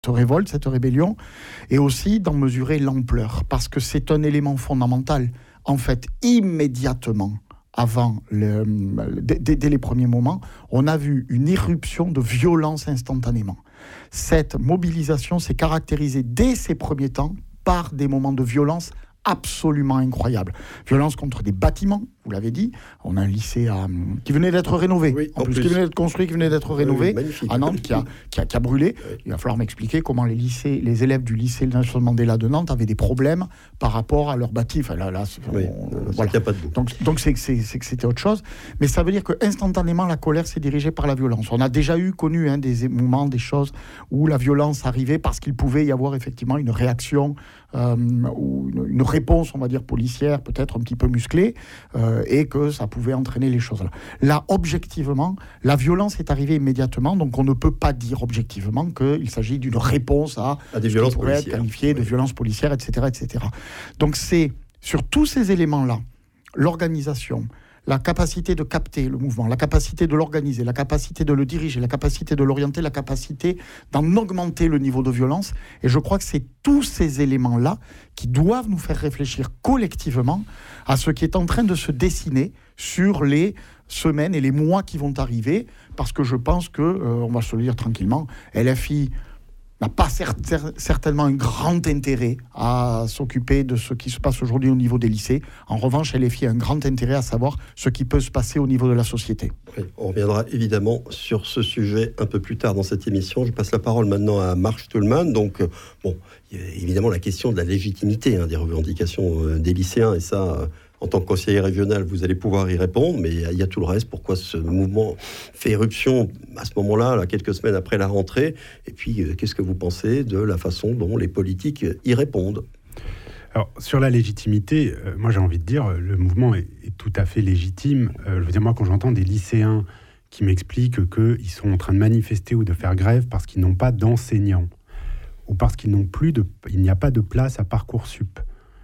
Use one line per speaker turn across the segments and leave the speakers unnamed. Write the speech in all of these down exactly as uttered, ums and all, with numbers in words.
révolte, cette rébellion, et aussi d'en mesurer l'ampleur, parce que c'est un élément fondamental. En fait, immédiatement, avant, le, dès, dès les premiers moments, on a vu une irruption de violence instantanément. Cette mobilisation s'est caractérisée dès ces premiers temps par des moments de violence absolument incroyables. Violence contre des bâtiments, vous l'avez dit. On a un lycée à, qui venait d'être rénové.
Oui,
en,
en
plus,
plus,
qui venait d'être construit, qui venait d'être rénové
oui,
à Nantes, qui a, qui a, qui a brûlé.
Oui.
Il va falloir m'expliquer comment les lycées, les élèves du lycée Nelson Mandela de Nantes avaient des problèmes par rapport à leur bâti. Enfin, là, là,
oui,
on,
non,
voilà.
Y a pas de doute.
Donc, donc c'est, c'est, c'est que c'était autre chose. Mais ça veut dire que instantanément, la colère s'est dirigée par la violence. On a déjà eu connu hein, des moments, des choses où la violence arrivait parce qu'il pouvait y avoir effectivement une réaction euh, ou une, une réponse, on va dire policière, peut-être un petit peu musclée, euh, et que ça pouvait entraîner les choses. Là. là, objectivement, la violence est arrivée immédiatement, donc on ne peut pas dire objectivement qu'il s'agit d'une réponse à,
à des violences
qui pourrait
policières.
être qualifiée de
oui.
violences policières, et cetera, et cetera. Donc c'est sur tous ces éléments-là, l'organisation, la capacité de capter le mouvement, la capacité de l'organiser, la capacité de le diriger, la capacité de l'orienter, la capacité d'en augmenter le niveau de violence. Et je crois que c'est tous ces éléments-là qui doivent nous faire réfléchir collectivement à ce qui est en train de se dessiner sur les semaines et les mois qui vont arriver, parce que je pense que, euh, on va se le dire tranquillement, L F I n'a pas cer- cer- certainement un grand intérêt à s'occuper de ce qui se passe aujourd'hui au niveau des lycées. En revanche, L F I a un grand intérêt à savoir ce qui peut se passer au niveau de la société.
Oui, on reviendra évidemment sur ce sujet un peu plus tard dans cette émission. Je passe la parole maintenant à Marc Stühlmann. Donc, euh, bon, il y a évidemment la question de la légitimité hein, des revendications euh, des lycéens, et ça... Euh, en tant que conseiller régional, vous allez pouvoir y répondre, mais il y a tout le reste. Pourquoi ce mouvement fait éruption à ce moment-là, là, quelques semaines après la rentrée? Et puis, euh, qu'est-ce que vous pensez de la façon dont les politiques y répondent?
Alors, sur la légitimité, euh, moi j'ai envie de dire, le mouvement est, est tout à fait légitime. Euh, je veux dire, moi, quand j'entends des lycéens qui m'expliquent qu'ils sont en train de manifester ou de faire grève parce qu'ils n'ont pas d'enseignants, ou parce qu'ils n'ont plus de... il n'y a pas de place à Parcoursup.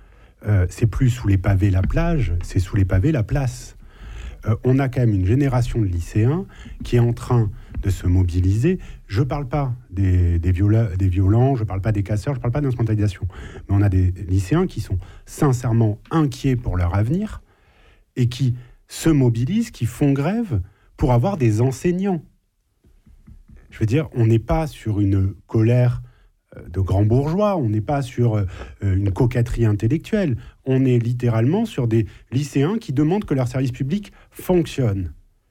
Euh, c'est plus sous les pavés la plage, c'est sous les pavés la place. Euh, on a quand même une génération de lycéens qui est en train de se mobiliser. Je ne parle pas des, des, viola, des violents, je ne parle pas des casseurs, je ne parle pas d'instrumentalisation. Mais on a des lycéens qui sont sincèrement inquiets pour leur avenir et qui se mobilisent, qui font grève pour avoir des enseignants. Je veux dire, on n'est pas sur une colère de grands bourgeois, on n'est pas sur euh, une coquetterie intellectuelle, on est littéralement sur des lycéens qui demandent que leur service public fonctionne.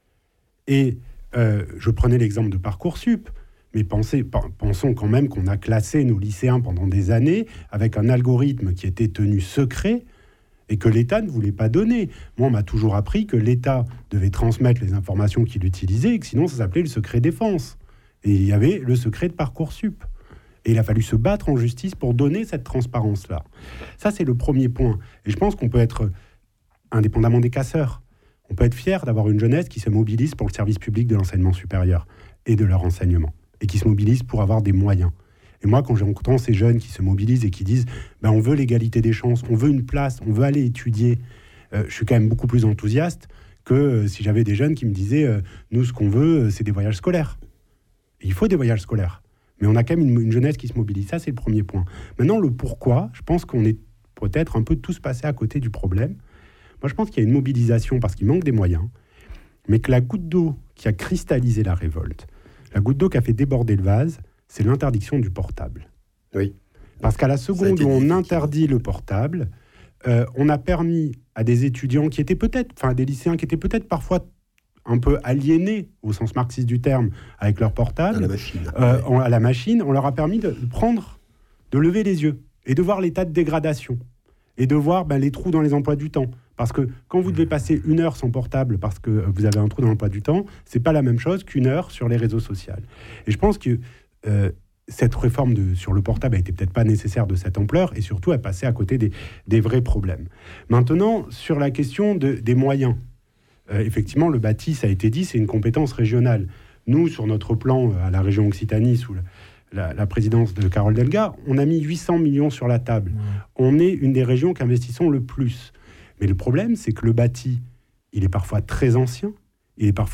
Et euh, je prenais l'exemple de Parcoursup, mais pensez, pensons quand même qu'on a classé nos lycéens pendant des années avec un algorithme qui était tenu secret et que l'État ne voulait pas donner. Moi, on m'a toujours appris que l'État devait transmettre les informations qu'il utilisait et que sinon ça s'appelait le secret défense. Et il y avait le secret de Parcoursup. Et il a fallu se battre en justice pour donner cette transparence-là. Ça, c'est le premier point. Et je pense qu'on peut être, indépendamment des casseurs, on peut être fier d'avoir une jeunesse qui se mobilise pour le service public de l'enseignement supérieur et de leur enseignement, et qui se mobilise pour avoir des moyens. Et moi, quand j'entends ces jeunes qui se mobilisent et qui disent ben, « on veut l'égalité des chances, on veut une place, on veut aller étudier euh, », je suis quand même beaucoup plus enthousiaste que euh, si j'avais des jeunes qui me disaient euh, « nous, ce qu'on veut, euh, c'est des voyages scolaires ». Et il faut des voyages scolaires. Mais on a quand même une, une jeunesse qui se mobilise. Ça, c'est le premier point. Maintenant, le pourquoi, je pense qu'on est peut-être un peu tous passés à côté du problème. Moi, je pense qu'il y a une mobilisation parce qu'il manque des moyens, mais que la goutte d'eau qui a cristallisé la révolte, la goutte d'eau qui a fait déborder le vase, c'est l'interdiction du portable.
Oui.
Parce qu'à la seconde où on interdit le portable, euh, on a permis à des étudiants qui étaient peut-être, enfin, des lycéens qui étaient peut-être parfois un peu aliénés, au sens marxiste du terme, avec leur portable,
à la machine,
euh,
ouais.
on, à la machine, on leur a permis de prendre, de lever les yeux et de voir l'état de dégradation et de voir ben, les trous dans les emplois du temps. Parce que quand vous devez passer une heure sans portable parce que vous avez un trou dans l'emploi du temps, c'est pas la même chose qu'une heure sur les réseaux sociaux. Et je pense que euh, cette réforme de, sur le portable a été peut-être pas nécessaire de cette ampleur et surtout elle passait à côté des, des vrais problèmes. Maintenant, sur la question de, des moyens, Euh, effectivement, le bâti, ça a été dit, c'est une compétence régionale. Nous, sur notre plan, euh, à la région Occitanie, sous la, la, la présidence de Carole Delga, on a mis huit cents millions sur la table. Mmh. On est une des régions qui investissons le plus. Mais le problème, c'est que le bâti, il est parfois très ancien, il est parfois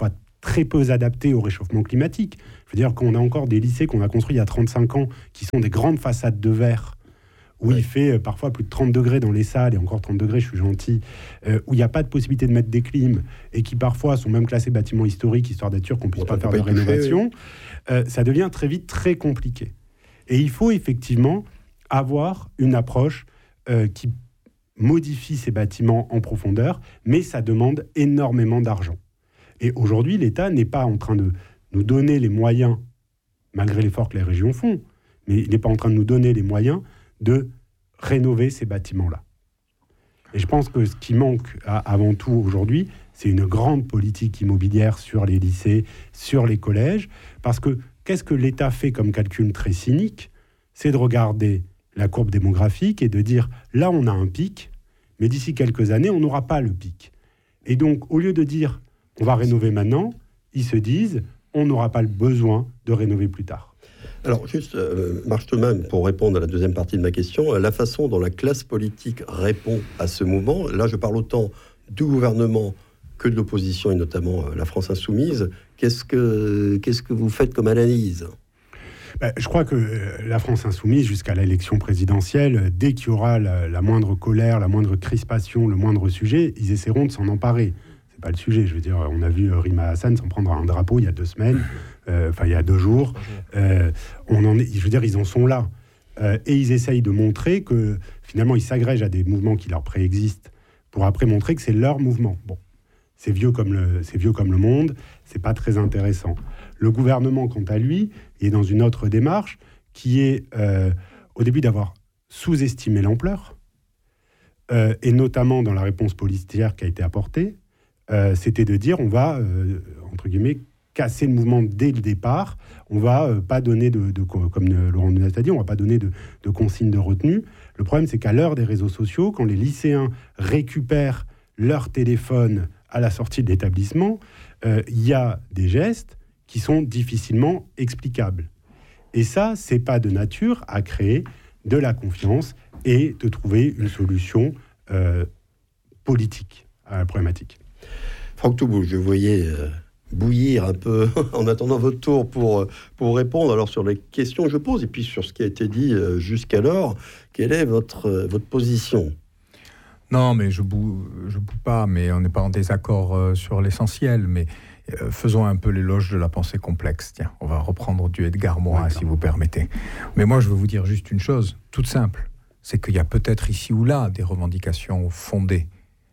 très peu adaptés au réchauffement climatique. Je veux dire qu'on a encore des lycées qu'on a construits il y a trente-cinq ans qui sont des grandes façades de verre, où oui. il fait euh, parfois plus de trente degrés dans les salles, et encore trente degrés, je suis gentil, euh, où il n'y a pas de possibilité de mettre des clims, et qui parfois sont même classés bâtiments historiques, histoire d'être sûr qu'on ne puisse pas faire de rénovation, oui. euh, ça devient très vite très compliqué. Et il faut effectivement avoir une approche euh, qui modifie ces bâtiments en profondeur, mais ça demande énormément d'argent. Et aujourd'hui, l'État n'est pas en train de nous donner les moyens, malgré l'effort que les régions font, mais il n'est pas en train de nous donner les moyens de rénover ces bâtiments-là. Et je pense que ce qui manque à, avant tout aujourd'hui, c'est une grande politique immobilière sur les lycées, sur les collèges, parce que qu'est-ce que l'État fait comme calcul très cynique ? C'est de regarder la courbe démographique et de dire, là, on a un pic, mais d'ici quelques années, on n'aura pas le pic. Et donc, au lieu de dire, on va rénover maintenant, ils se disent, on n'aura pas le besoin de rénover plus tard.
Alors, juste, euh, Marc Stolman, pour répondre à la deuxième partie de ma question, euh, la façon dont la classe politique répond à ce mouvement, là, je parle autant du gouvernement que de l'opposition, et notamment euh, la France Insoumise. Qu'est-ce que, qu'est-ce que vous faites comme analyse ?
Ben, je crois que euh, la France Insoumise, jusqu'à l'élection présidentielle, dès qu'il y aura la, la moindre colère, la moindre crispation, le moindre sujet, ils essaieront de s'en emparer. C'est pas le sujet. Je veux dire, on a vu euh, Rima Hassan s'en prendre un drapeau il y a deux semaines. Enfin, euh, il y a deux jours, euh, on en est, je veux dire, ils en sont là. Euh, et ils essayent de montrer que, finalement, ils s'agrègent à des mouvements qui leur préexistent pour après montrer que c'est leur mouvement. Bon, c'est vieux comme le, c'est vieux comme le monde, c'est pas très intéressant. Le gouvernement, quant à lui, est dans une autre démarche qui est, euh, au début, d'avoir sous-estimé l'ampleur, euh, et notamment dans la réponse policière qui a été apportée, euh, c'était de dire, on va, euh, entre guillemets, casser le mouvement dès le départ. On va euh, pas donner de, de comme Laurent Nunez a dit, on va pas donner de, de consignes de retenue. Le problème, c'est qu'à l'heure des réseaux sociaux, quand les lycéens récupèrent leur téléphone à la sortie de l'établissement, euh, il y a des gestes qui sont difficilement explicables. Et ça, c'est pas de nature à créer de la confiance et de trouver une solution euh, politique à la problématique.
Franck Toubou, je voyais euh, bouillir un peu en attendant votre tour pour, pour répondre alors sur les questions que je pose et puis sur ce qui a été dit euh, jusqu'alors. Quelle est votre, euh, votre position ?
Non, mais je boue, je boue pas, mais on n'est pas en désaccord euh, sur l'essentiel. Mais euh, faisons un peu l'éloge de la pensée complexe. Tiens, on va reprendre du Edgar Morin, ouais, si vous permettez. Mais moi, je veux vous dire juste une chose, toute simple. C'est qu'il y a peut-être ici ou là des revendications fondées,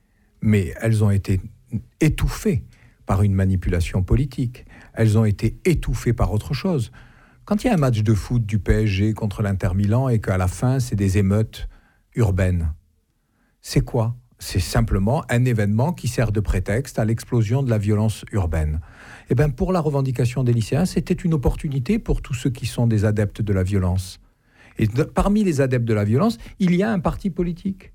mais elles ont été étouffées par une manipulation politique. Elles ont été étouffées par autre chose. Quand il y a un match de foot du P S G contre l'Inter Milan et qu'à la fin, c'est des émeutes urbaines, c'est quoi ? C'est simplement un événement qui sert de prétexte à l'explosion de la violence urbaine. Eh bien, pour la revendication des lycéens, c'était une opportunité pour tous ceux qui sont des adeptes de la violence. Et de, parmi les adeptes de la violence, il y a un parti politique.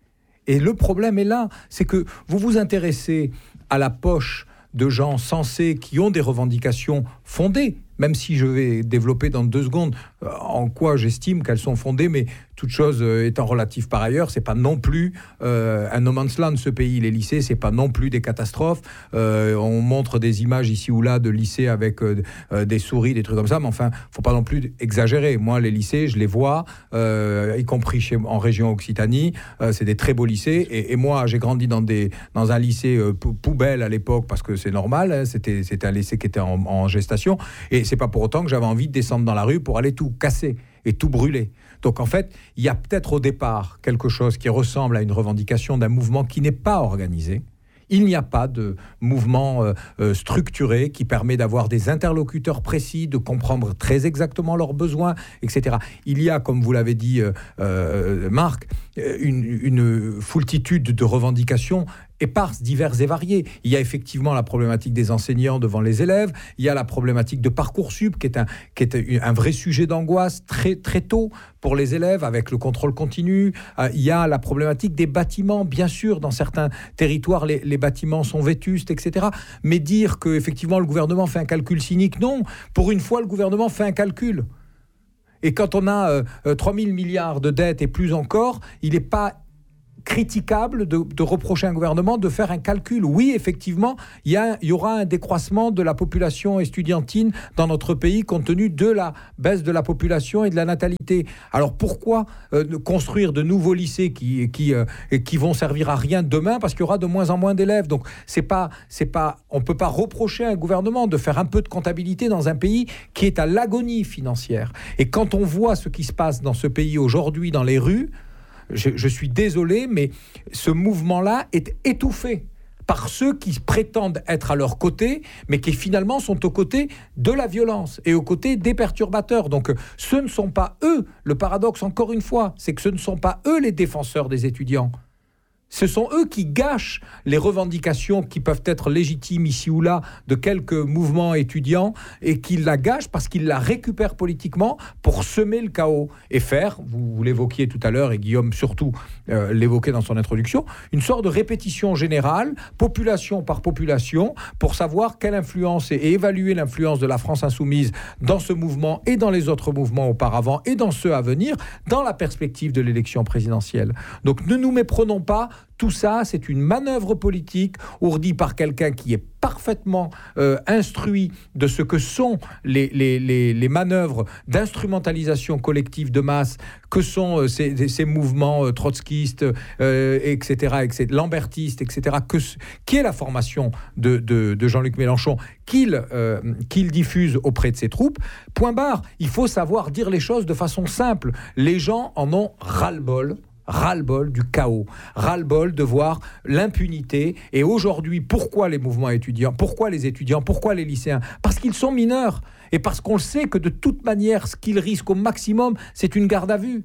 Et le problème est là, c'est que vous vous intéressez à la poche de gens sensés qui ont des revendications fondées, même si je vais développer dans deux secondes euh, en quoi j'estime qu'elles sont fondées, mais toute chose euh, étant relative par ailleurs, c'est pas non plus euh, un no man's land, ce pays, les lycées, c'est pas non plus des catastrophes. Euh, on montre des images ici ou là de lycées avec euh, euh, des souris, des trucs comme ça, mais enfin, faut pas non plus exagérer. Moi, les lycées, je les vois, euh, y compris chez, en région Occitanie, euh, c'est des très beaux lycées, et, et moi, j'ai grandi dans, des, dans un lycée euh, poubelle à l'époque, parce que c'est normal, hein, c'était, c'était un lycée qui était en, en gestation, et c'est pas pour autant que j'avais envie de descendre dans la rue pour aller tout casser et tout brûler. Donc en fait, il y a peut-être au départ quelque chose qui ressemble à une revendication d'un mouvement qui n'est pas organisé. Il n'y a pas de mouvement euh, euh, structuré qui permet d'avoir des interlocuteurs précis, de comprendre très exactement leurs besoins, et cetera. Il y a, comme vous l'avez dit, euh, euh, Marc, une, une foultitude de revendications éparses, diverses et variées. Il y a effectivement la problématique des enseignants devant les élèves, il y a la problématique de Parcoursup, qui est un, qui est un vrai sujet d'angoisse très, très tôt pour les élèves, avec le contrôle continu. Euh, il y a la problématique des bâtiments, bien sûr, dans certains territoires, les, les bâtiments sont vétustes, et cetera. Mais dire qu'effectivement, le gouvernement fait un calcul cynique, non. Pour une fois, le gouvernement fait un calcul. Et quand on a euh, trois mille milliards de dettes et plus encore, il n'est pas critiquable de, de reprocher à un gouvernement de faire un calcul. Oui, effectivement, il y, a, il y aura un décroissement de la population estudiantine dans notre pays compte tenu de la baisse de la population et de la natalité. Alors pourquoi euh, construire de nouveaux lycées qui, qui, euh, qui vont servir à rien demain parce qu'il y aura de moins en moins d'élèves. Donc c'est pas, c'est pas, on ne peut pas reprocher à un gouvernement de faire un peu de comptabilité dans un pays qui est à l'agonie financière. Et quand on voit ce qui se passe dans ce pays aujourd'hui dans les rues, Je, je suis désolé, mais ce mouvement-là est étouffé par ceux qui prétendent être à leur côté, mais qui finalement sont aux côtés de la violence et aux côtés des perturbateurs. Donc ce ne sont pas eux, le paradoxe encore une fois, c'est que ce ne sont pas eux les défenseurs des étudiants. Ce sont eux qui gâchent les revendications qui peuvent être légitimes ici ou là de quelques mouvements étudiants et qui la gâchent parce qu'ils la récupèrent politiquement pour semer le chaos et faire, vous, vous l'évoquiez tout à l'heure et Guillaume surtout euh, l'évoquait dans son introduction, une sorte de répétition générale, population par population, pour savoir quelle influence et, et évaluer l'influence de la France insoumise dans ce mouvement et dans les autres mouvements auparavant et dans ceux à venir, dans la perspective de l'élection présidentielle. Donc ne nous méprenons pas. Tout ça, c'est une manœuvre politique ourdie par quelqu'un qui est parfaitement euh, instruit de ce que sont les, les, les, les manœuvres d'instrumentalisation collective de masse, que sont euh, ces, ces mouvements euh, trotskistes, euh, et cetera, et cetera, lambertistes, et cetera, que, qui est la formation de, de, de Jean-Luc Mélenchon, qu'il, euh, qu'il diffuse auprès de ses troupes. Point barre. Il faut savoir dire les choses de façon simple. Les gens en ont ras-le-bol. Ras-le-bol du chaos, ras-le-bol de voir l'impunité. Et aujourd'hui, pourquoi les mouvements étudiants, pourquoi les étudiants, pourquoi les lycéens ? Parce qu'ils sont mineurs et parce qu'on sait que de toute manière, ce qu'ils risquent au maximum, c'est une garde à vue.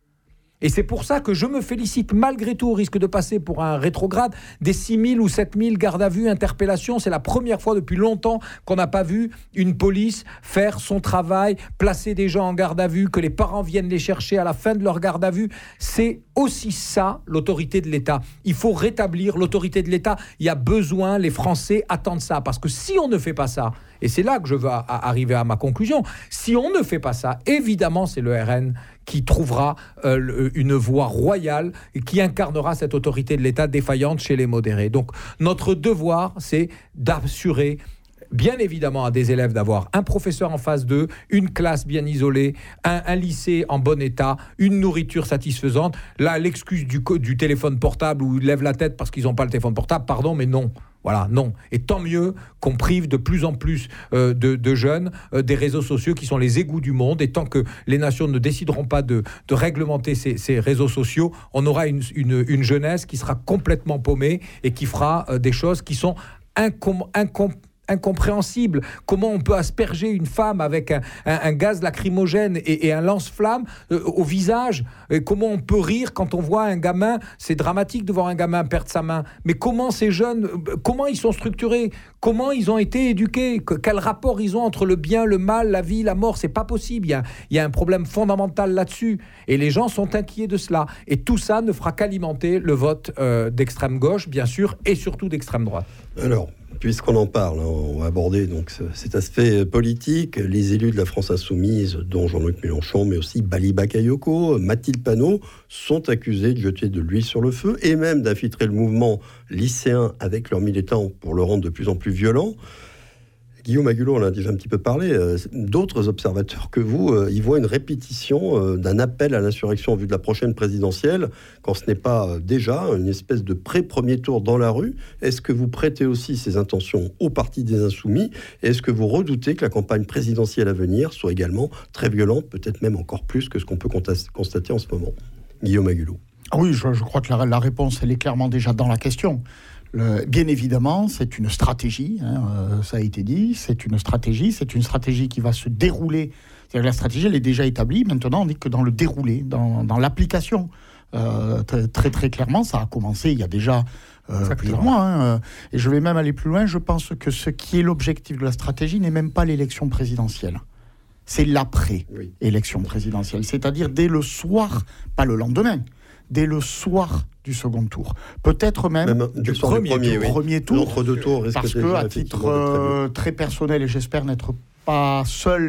Et c'est pour ça que je me félicite malgré tout, au risque de passer pour un rétrograde, des six mille ou sept mille gardes à vue, interpellations. C'est la première fois depuis longtemps qu'on n'a pas vu une police faire son travail, placer des gens en garde à vue, que les parents viennent les chercher à la fin de leur garde à vue. C'est aussi ça, l'autorité de l'État. Il faut rétablir l'autorité de l'État. Il y a besoin, les Français attendent ça. Parce que si on ne fait pas ça, et c'est là que je veux a- a- arriver à ma conclusion, si on ne fait pas ça, évidemment, c'est le R N qui trouvera euh, une voie royale et qui incarnera cette autorité de l'État défaillante chez les modérés. Donc, notre devoir, c'est d'assurer, bien évidemment, à des élèves d'avoir un professeur en face d'eux, une classe bien isolée, un, un lycée en bon état, une nourriture satisfaisante. Là, l'excuse du, du téléphone portable où ils lèvent la tête parce qu'ils n'ont pas le téléphone portable, pardon, mais non. Voilà, non. Et tant mieux qu'on prive de plus en plus euh, de, de jeunes euh, des réseaux sociaux qui sont les égouts du monde. Et tant que les nations ne décideront pas de, de réglementer ces, ces réseaux sociaux, on aura une, une, une jeunesse qui sera complètement paumée et qui fera euh, des choses qui sont incom- incom- incompréhensible. Comment on peut asperger une femme avec un, un, un gaz lacrymogène et, et un lance-flamme euh, au visage ? Et comment on peut rire quand on voit un gamin ? C'est dramatique de voir un gamin perdre sa main. Mais comment ces jeunes, euh, comment ils sont structurés ? Comment ils ont été éduqués ? que, Quel rapport ils ont entre le bien, le mal, la vie, la mort ? C'est pas possible. Il y a, il y a un problème fondamental là-dessus. Et les gens sont inquiets de cela. Et tout ça ne fera qu'alimenter le vote euh, d'extrême gauche, bien sûr, et surtout d'extrême droite.
Alors, puisqu'on en parle, hein, on va aborder donc ce, cet aspect politique. Les élus de la France insoumise, dont Jean-Luc Mélenchon, mais aussi Bali Bakayoko, Mathilde Panot, sont accusés de jeter de l'huile sur le feu et même d'infiltrer le mouvement lycéen avec leurs militants pour le rendre de plus en plus violent. Guillaume Agulot, on en a déjà un petit peu parlé, euh, d'autres observateurs que vous, euh, y voient une répétition euh, d'un appel à l'insurrection en vue de la prochaine présidentielle, quand ce n'est pas euh, déjà une espèce de pré-premier tour dans la rue. Est-ce que vous prêtez aussi ces intentions au Parti des Insoumis ? Et est-ce que vous redoutez que la campagne présidentielle à venir soit également très violente, peut-être même encore plus que ce qu'on peut constater en ce moment ? Guillaume Agulot.
Oui, je, je crois que la, la réponse, elle est clairement déjà dans la question. Le, bien évidemment, c'est une stratégie, hein, euh, ça a été dit, c'est une stratégie, c'est une stratégie qui va se dérouler. C'est-à-dire que la stratégie, elle est déjà établie, maintenant on n'est que dans le déroulé, dans, dans l'application. Euh, très, très très clairement, ça a commencé il y a déjà euh, plusieurs mois. Hein, et je vais même aller plus loin, je pense que ce qui est l'objectif de la stratégie n'est même pas l'élection présidentielle. C'est l'après-élection présidentielle, c'est-à-dire dès le soir, pas le lendemain, dès le soir du second tour. Peut-être même, même du, du premier, premier, tour, oui. premier tour.
L'entre-deux tours risque
parce que, à titre euh, très personnel, et j'espère n'être pas seul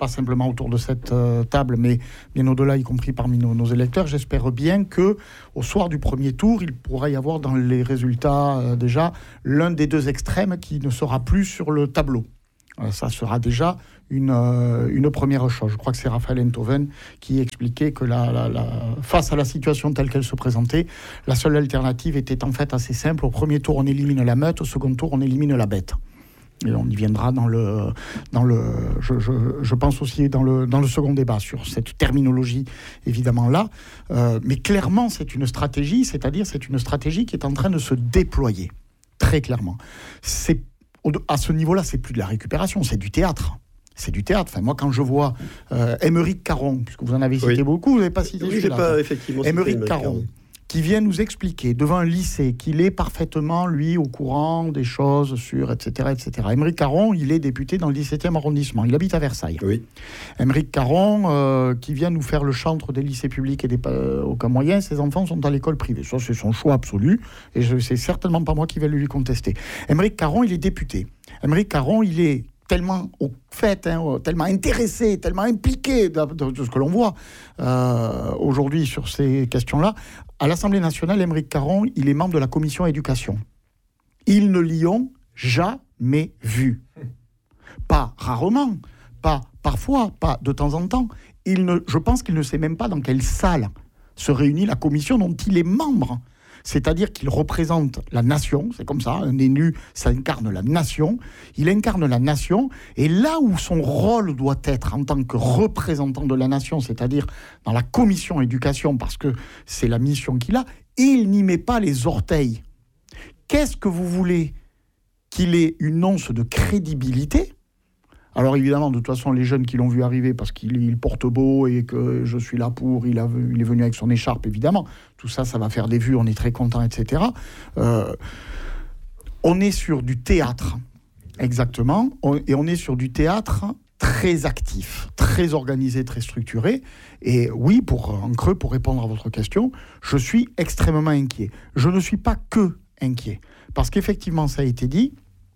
pas simplement autour de cette euh, table, mais bien au-delà, y compris parmi nos, nos électeurs, j'espère bien que au soir du premier tour, il pourra y avoir dans les résultats euh, déjà l'un des deux extrêmes qui ne sera plus sur le tableau. Euh, ça sera déjà une, euh, une première chose. Je crois que c'est Raphaël Enthoven qui expliquait que la, la, la, face à la situation telle qu'elle se présentait, la seule alternative était en fait assez simple. Au premier tour, on élimine la meute. Au second tour, on élimine la bête. Et on y viendra dans le, dans le, je, je, je pense aussi dans le, dans le second débat sur cette terminologie, évidemment là. Euh, mais clairement, c'est une stratégie, c'est-à-dire c'est une stratégie qui est en train de se déployer, très clairement. C'est, à ce niveau-là, c'est plus de la récupération, c'est du théâtre. C'est du théâtre. Enfin, moi, quand je vois euh, Aymeric Caron, puisque vous en avez cité oui. beaucoup, vous n'avez pas cité
oui,
celui-là.
Pas, effectivement,
Aymeric Caron, qui vient nous expliquer devant un lycée qu'il est parfaitement, lui, au courant des choses sur, et cetera, et cetera. Aymeric Caron, il est député dans le dix-septième arrondissement. Il habite à Versailles.
Oui.
Aymeric Caron, euh, qui vient nous faire le chantre des lycées publics et des euh, aucun moyen, ses enfants sont à l'école privée. Ça, c'est son choix absolu, et je, c'est certainement pas moi qui vais lui contester. Aymeric Caron, il est député. Aymeric Caron, il est tellement au fait, hein, tellement intéressé, tellement impliqué de, de, de ce que l'on voit euh, aujourd'hui sur ces questions-là. À l'Assemblée nationale, Aymeric Caron, il est membre de la commission éducation. Ils ne l'y ont jamais vu. Pas rarement, pas parfois, pas de temps en temps. Il ne, je pense qu'il ne sait même pas dans quelle salle se réunit la commission dont il est membre. C'est-à-dire qu'il représente la nation, c'est comme ça, un élu, ça incarne la nation, il incarne la nation, et là où son rôle doit être en tant que représentant de la nation, c'est-à-dire dans la commission éducation, parce que c'est la mission qu'il a, il n'y met pas les orteils. Qu'est-ce que vous voulez qu'il ait une once de crédibilité ? Alors évidemment, de toute façon, les jeunes qui l'ont vu arriver parce qu'il il porte beau et que je suis là pour, il, a, il est venu avec son écharpe, évidemment. Tout ça, ça va faire des vues, on est très content, et cetera. Euh, on est sur du théâtre, exactement, on, et on est sur du théâtre très actif, très organisé, très structuré. Et oui, pour, en creux, pour répondre à votre question, je suis extrêmement inquiet. Je ne suis pas que inquiet, parce qu'effectivement, ça a été dit,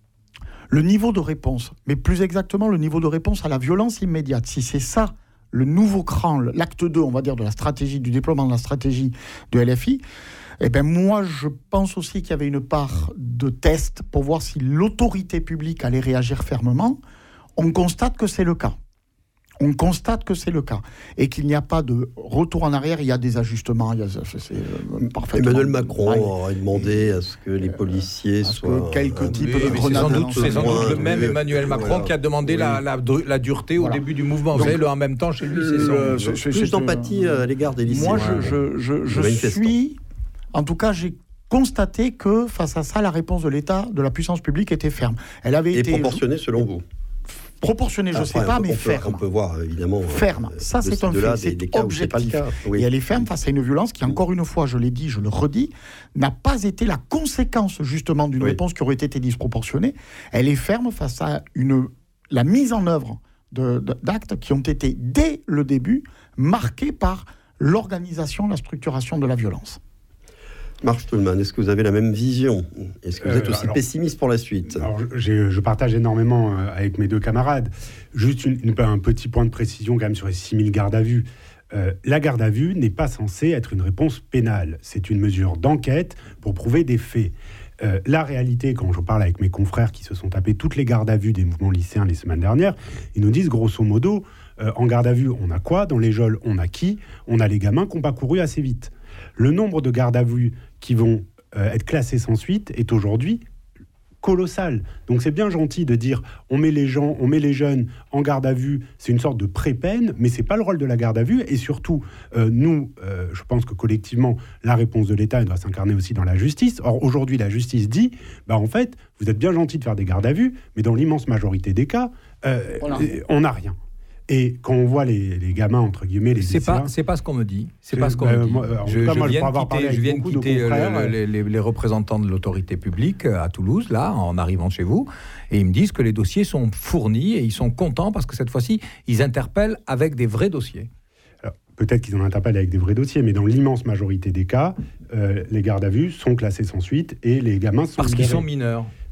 le niveau de réponse, mais plus exactement le niveau de réponse à la violence immédiate, si c'est ça le nouveau cran, l'acte deux, on va dire, de la stratégie, du déploiement de la stratégie de L F I, eh bien moi je pense aussi qu'il y avait une part de test pour voir si l'autorité publique allait réagir fermement. On constate que c'est le cas. On constate que c'est le cas et qu'il n'y a pas de retour en arrière, il y a des ajustements. Il y a, c'est, c'est parfaitement...
Emmanuel Macron ouais. aurait demandé à ce que les policiers
à
soient...
Que quelques
euh,
types
oui,
de grenades...
C'est sans doute, c'est sans doute le même
oui,
Emmanuel Macron voilà. qui a demandé oui. la, la, la dureté voilà. au début du mouvement. Donc, vous savez, le en même temps, chez lui, c'est
euh,
ça.
C'est, plus d'empathie euh, à l'égard des lycéens.
Moi, je, je, je, je, je suis... En tout cas, j'ai constaté que, face à ça, la réponse de l'État, de la puissance publique, était ferme. Elle avait
Et
été...
proportionnée, selon vous?
Proportionnée, je ne sais pas, mais
on
ferme.
Peut, on peut voir, évidemment...
Ferme.
Euh,
ça, c'est un fait.
Des,
c'est
des
objectif.
Oui.
Et elle est ferme face à une violence qui, encore une fois, je l'ai dit, je le redis, n'a pas été la conséquence, justement, d'une oui. réponse qui aurait été disproportionnée. Elle est ferme face à une, la mise en œuvre de, de, d'actes qui ont été, dès le début, marqués par l'organisation, la structuration de la violence.
Marc Toulman, est-ce que vous avez la même vision ? Est-ce que vous êtes aussi euh, alors, pessimiste pour la suite ?
alors, je, je partage énormément euh, avec mes deux camarades. Juste une, une, un petit point de précision quand même sur les six mille gardes à vue. Euh, la garde à vue n'est pas censée être une réponse pénale. C'est une mesure d'enquête pour prouver des faits. Euh, la réalité, quand je parle avec mes confrères qui se sont tapés toutes les gardes à vue des mouvements lycéens les semaines dernières, ils nous disent grosso modo, euh, en garde à vue, on a quoi ? Dans les geôles, on a qui ? On a les gamins qui n'ont pas couru assez vite. Le nombre de gardes à vue qui vont euh, être classés sans suite est aujourd'hui colossal. Donc c'est bien gentil de dire on met les gens, on met les jeunes en garde à vue, c'est une sorte de pré-peine, mais c'est pas le rôle de la garde à vue. Et surtout, euh, nous, euh, je pense que collectivement, la réponse de l'État elle doit s'incarner aussi dans la justice. Or aujourd'hui, la justice dit, bah en fait, vous êtes bien gentil de faire des gardes à vue, mais dans l'immense majorité des cas, euh, on n'a rien. Et quand on voit les, les gamins, entre guillemets, les
c'est
lycéens...
pas, c'est pas ce qu'on me dit. C'est pas ce qu'on
euh,
me dit.
Moi, je, cas, moi, je viens de quitter,
je viens de quitter le, les, les, les représentants de l'autorité publique à Toulouse, là, en arrivant chez vous, et ils me disent que les dossiers sont fournis et ils sont contents parce que cette fois-ci, ils interpellent avec des vrais dossiers.
Alors, peut-être qu'ils en interpellent avec des vrais dossiers, mais dans l'immense majorité des cas, euh, les gardes à vue sont classés sans suite et les gamins sont
Parce
libérés.
qu'ils sont mineurs.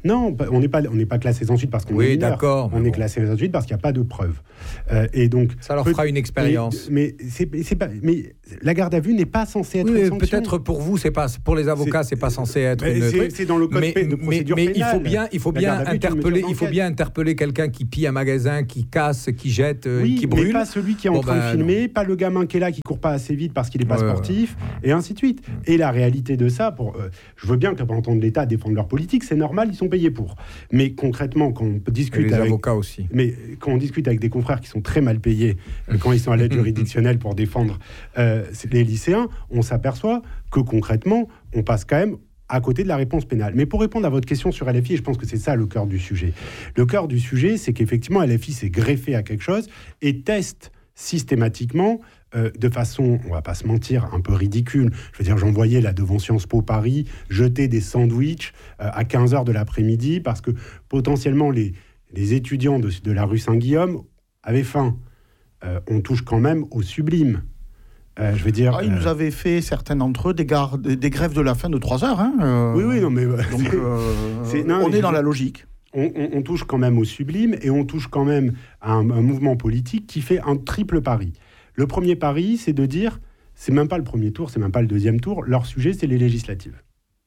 Non, on n'est pas, on n'est pas classé sans suite parce qu'on
oui,
est mineur.
D'accord,
on est
bon.
classé sans suite parce qu'il n'y a pas de preuves. Euh, et donc,
ça leur
peut,
fera une expérience.
Mais, mais, c'est, c'est pas, mais la garde à vue n'est pas censée être
oui,
une sanction.
Peut-être pour vous, c'est pas, pour les avocats, c'est, c'est pas censé être une.
C'est, c'est dans le code
mais,
de procédure
mais,
pénale.
Mais il faut bien, il faut bien interpeller, il faut bien
enquête.
interpeller quelqu'un qui pille un magasin, qui casse, qui jette,
oui,
qui brûle.
Mais pas celui qui est en
bon,
train
ben,
de filmer,
non.
pas le gamin qui est là, qui court pas assez vite parce qu'il n'est pas
ouais,
sportif,
ouais.
et ainsi de suite. Et la réalité de ça, pour, euh, je veux bien que les représentants de l'État défendent leur politique, c'est normal, ils sont payés pour. Mais concrètement, quand on discute
et les
avec,
avocats aussi.
Mais quand on discute avec des confrères qui sont très mal payés, euh, quand ils sont à l'aide juridictionnelle pour défendre euh, les lycéens, on s'aperçoit que concrètement, on passe quand même à côté de la réponse pénale. Mais pour répondre à votre question sur L F I, et je pense que c'est ça le cœur du sujet. Le cœur du sujet, c'est qu'effectivement, L F I s'est greffé à quelque chose et teste systématiquement, euh, de façon, on va pas se mentir, un peu ridicule. Je veux dire, j'envoyais là devant Sciences Po Paris jeter des sandwichs euh, à quinze heures de l'après-midi parce que potentiellement les, les étudiants de, de la rue Saint-Guillaume avaient faim. Euh, on touche quand même au sublime. Euh, je veux dire,
ah, ils euh... nous avaient fait, certains d'entre eux, des, gar... des grèves de la faim de trois heures. Hein, euh...
Oui, oui, non, mais...
Donc,
c'est...
Euh...
C'est... Non,
on
mais
est dans
je...
la logique.
On, on, on touche quand même au sublime et on touche quand même à un, un mouvement politique qui fait un triple pari. Le premier pari, c'est de dire, c'est même pas le premier tour, c'est même pas le deuxième tour, leur sujet, c'est les législatives.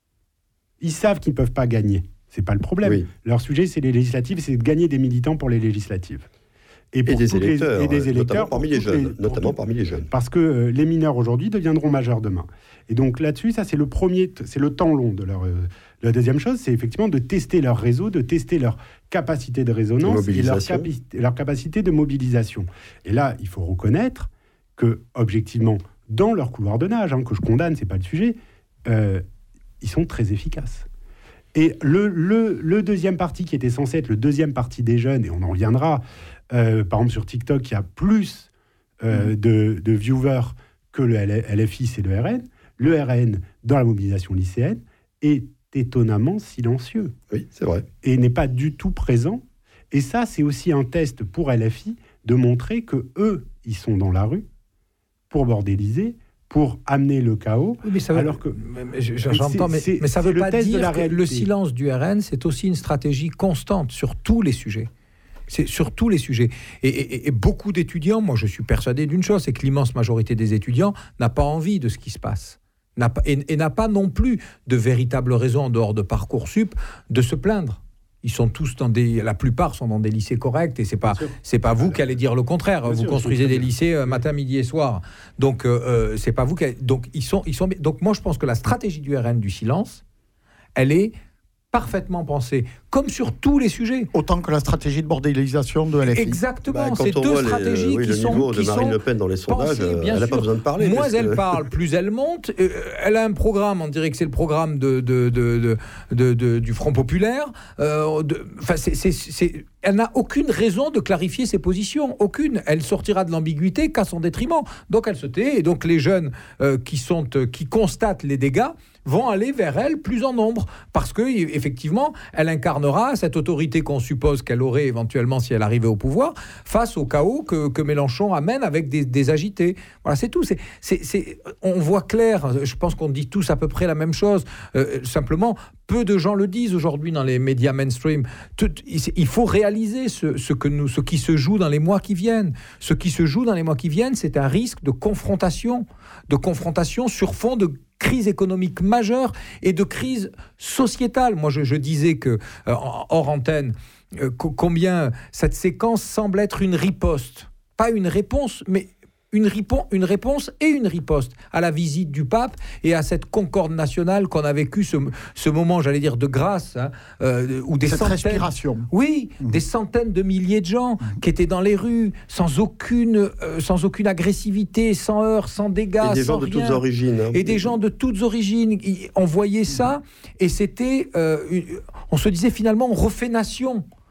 Ils savent qu'ils ne peuvent pas gagner, c'est pas le problème. Oui. Leur sujet, c'est les législatives, c'est de gagner des militants pour les législatives.
Et, pour et, des électeurs,
les, et des électeurs,
notamment parmi les jeunes.
Les,
notamment
tout,
parmi les jeunes.
Parce que euh, les mineurs aujourd'hui deviendront majeurs demain. Et donc là-dessus, ça c'est le premier, c'est le temps long de leur. Euh, la deuxième chose, c'est effectivement de tester leur réseau, de tester leur capacité de résonance et leur, capi- leur capacité de mobilisation. Et là, il faut reconnaître que objectivement, dans leur couloir de nage, hein, que je condamne, c'est pas le sujet, euh, ils sont très efficaces. Et le, le, le deuxième parti qui était censé être le deuxième parti des jeunes, et on en reviendra. Euh, par exemple, sur TikTok, il y a plus euh, mmh. de, de viewers que le L F I, c'est le R N. Le R N, dans la mobilisation lycéenne, est étonnamment silencieux.
Oui, c'est vrai.
Et n'est pas du tout présent. Et ça, c'est aussi un test pour L F I de montrer que eux, ils sont dans la rue pour bordéliser, pour amener le chaos.
Oui, mais ça veut,
alors que
mais, j'entends, mais, mais ça ne veut pas dire que le silence du R N, c'est aussi une stratégie constante sur tous les sujets. C'est sur tous les sujets. Et, et, et beaucoup d'étudiants, moi je suis persuadé d'une chose, c'est que l'immense majorité des étudiants n'a pas envie de ce qui se passe. N'a pas, et, et n'a pas non plus de véritable raison, en dehors de Parcoursup, de se plaindre. Ils sont tous dans des... La plupart sont dans des lycées corrects, et c'est pas, c'est pas vous qui allez dire le contraire. Bien vous sûr, construisez des lycées euh, matin, midi et soir. Donc, euh, c'est pas vous qui... Allez... Donc, ils sont, ils sont... Donc, moi, je pense que la stratégie du R N du silence, elle est parfaitement pensée, comme sur tous les sujets.
Autant que la stratégie de bordélisation de L F I.
Exactement,
bah,
c'est deux stratégies
les, oui,
qui
le
sont...
Le niveau de Marine
sont
Le Pen dans les sondages,
pensées,
elle n'a pas besoin de parler.
Moins elle
que...
parle, plus elle monte. Euh, elle a un programme, on dirait que c'est le programme de, de, de, de, de, de, du Front Populaire. Euh, de, c'est, c'est, c'est, elle n'a aucune raison de clarifier ses positions, aucune. Elle sortira de l'ambiguïté qu'à son détriment. Donc elle se tait, et donc les jeunes euh, qui, sont, euh, qui constatent les dégâts vont aller vers elle plus en nombre, parce que effectivement, elle incarnera cette autorité qu'on suppose qu'elle aurait éventuellement si elle arrivait au pouvoir, face au chaos que, que Mélenchon amène avec des, des agités. Voilà, c'est tout. C'est, c'est, c'est, on voit clair, je pense qu'on dit tous à peu près la même chose. Euh, simplement, peu de gens le disent aujourd'hui dans les médias mainstream. Tout, il faut réaliser ce, ce, que nous, ce qui se joue dans les mois qui viennent. Ce qui se joue dans les mois qui viennent, c'est un risque de confrontation, de confrontation sur fond de crise économique majeure et de crise sociétale. Moi, je, je disais que, euh, hors antenne, euh, combien cette séquence semble être une riposte. Pas une réponse, mais une, ripon- une réponse et une riposte à la visite du pape et à cette concorde nationale qu'on a vécu, ce, ce moment, j'allais dire, de grâce, hein, euh, où des
cette
centaines...
respiration.
Oui, mmh. des centaines de milliers de gens mmh. qui étaient dans les rues, sans aucune, euh, sans aucune agressivité, sans heurts, sans dégâts,
et des
sans
gens
rien.
de toutes origines. Hein.
Et des gens de toutes origines. On voyait ça, et c'était... Euh, une, on se disait finalement, on refait nation.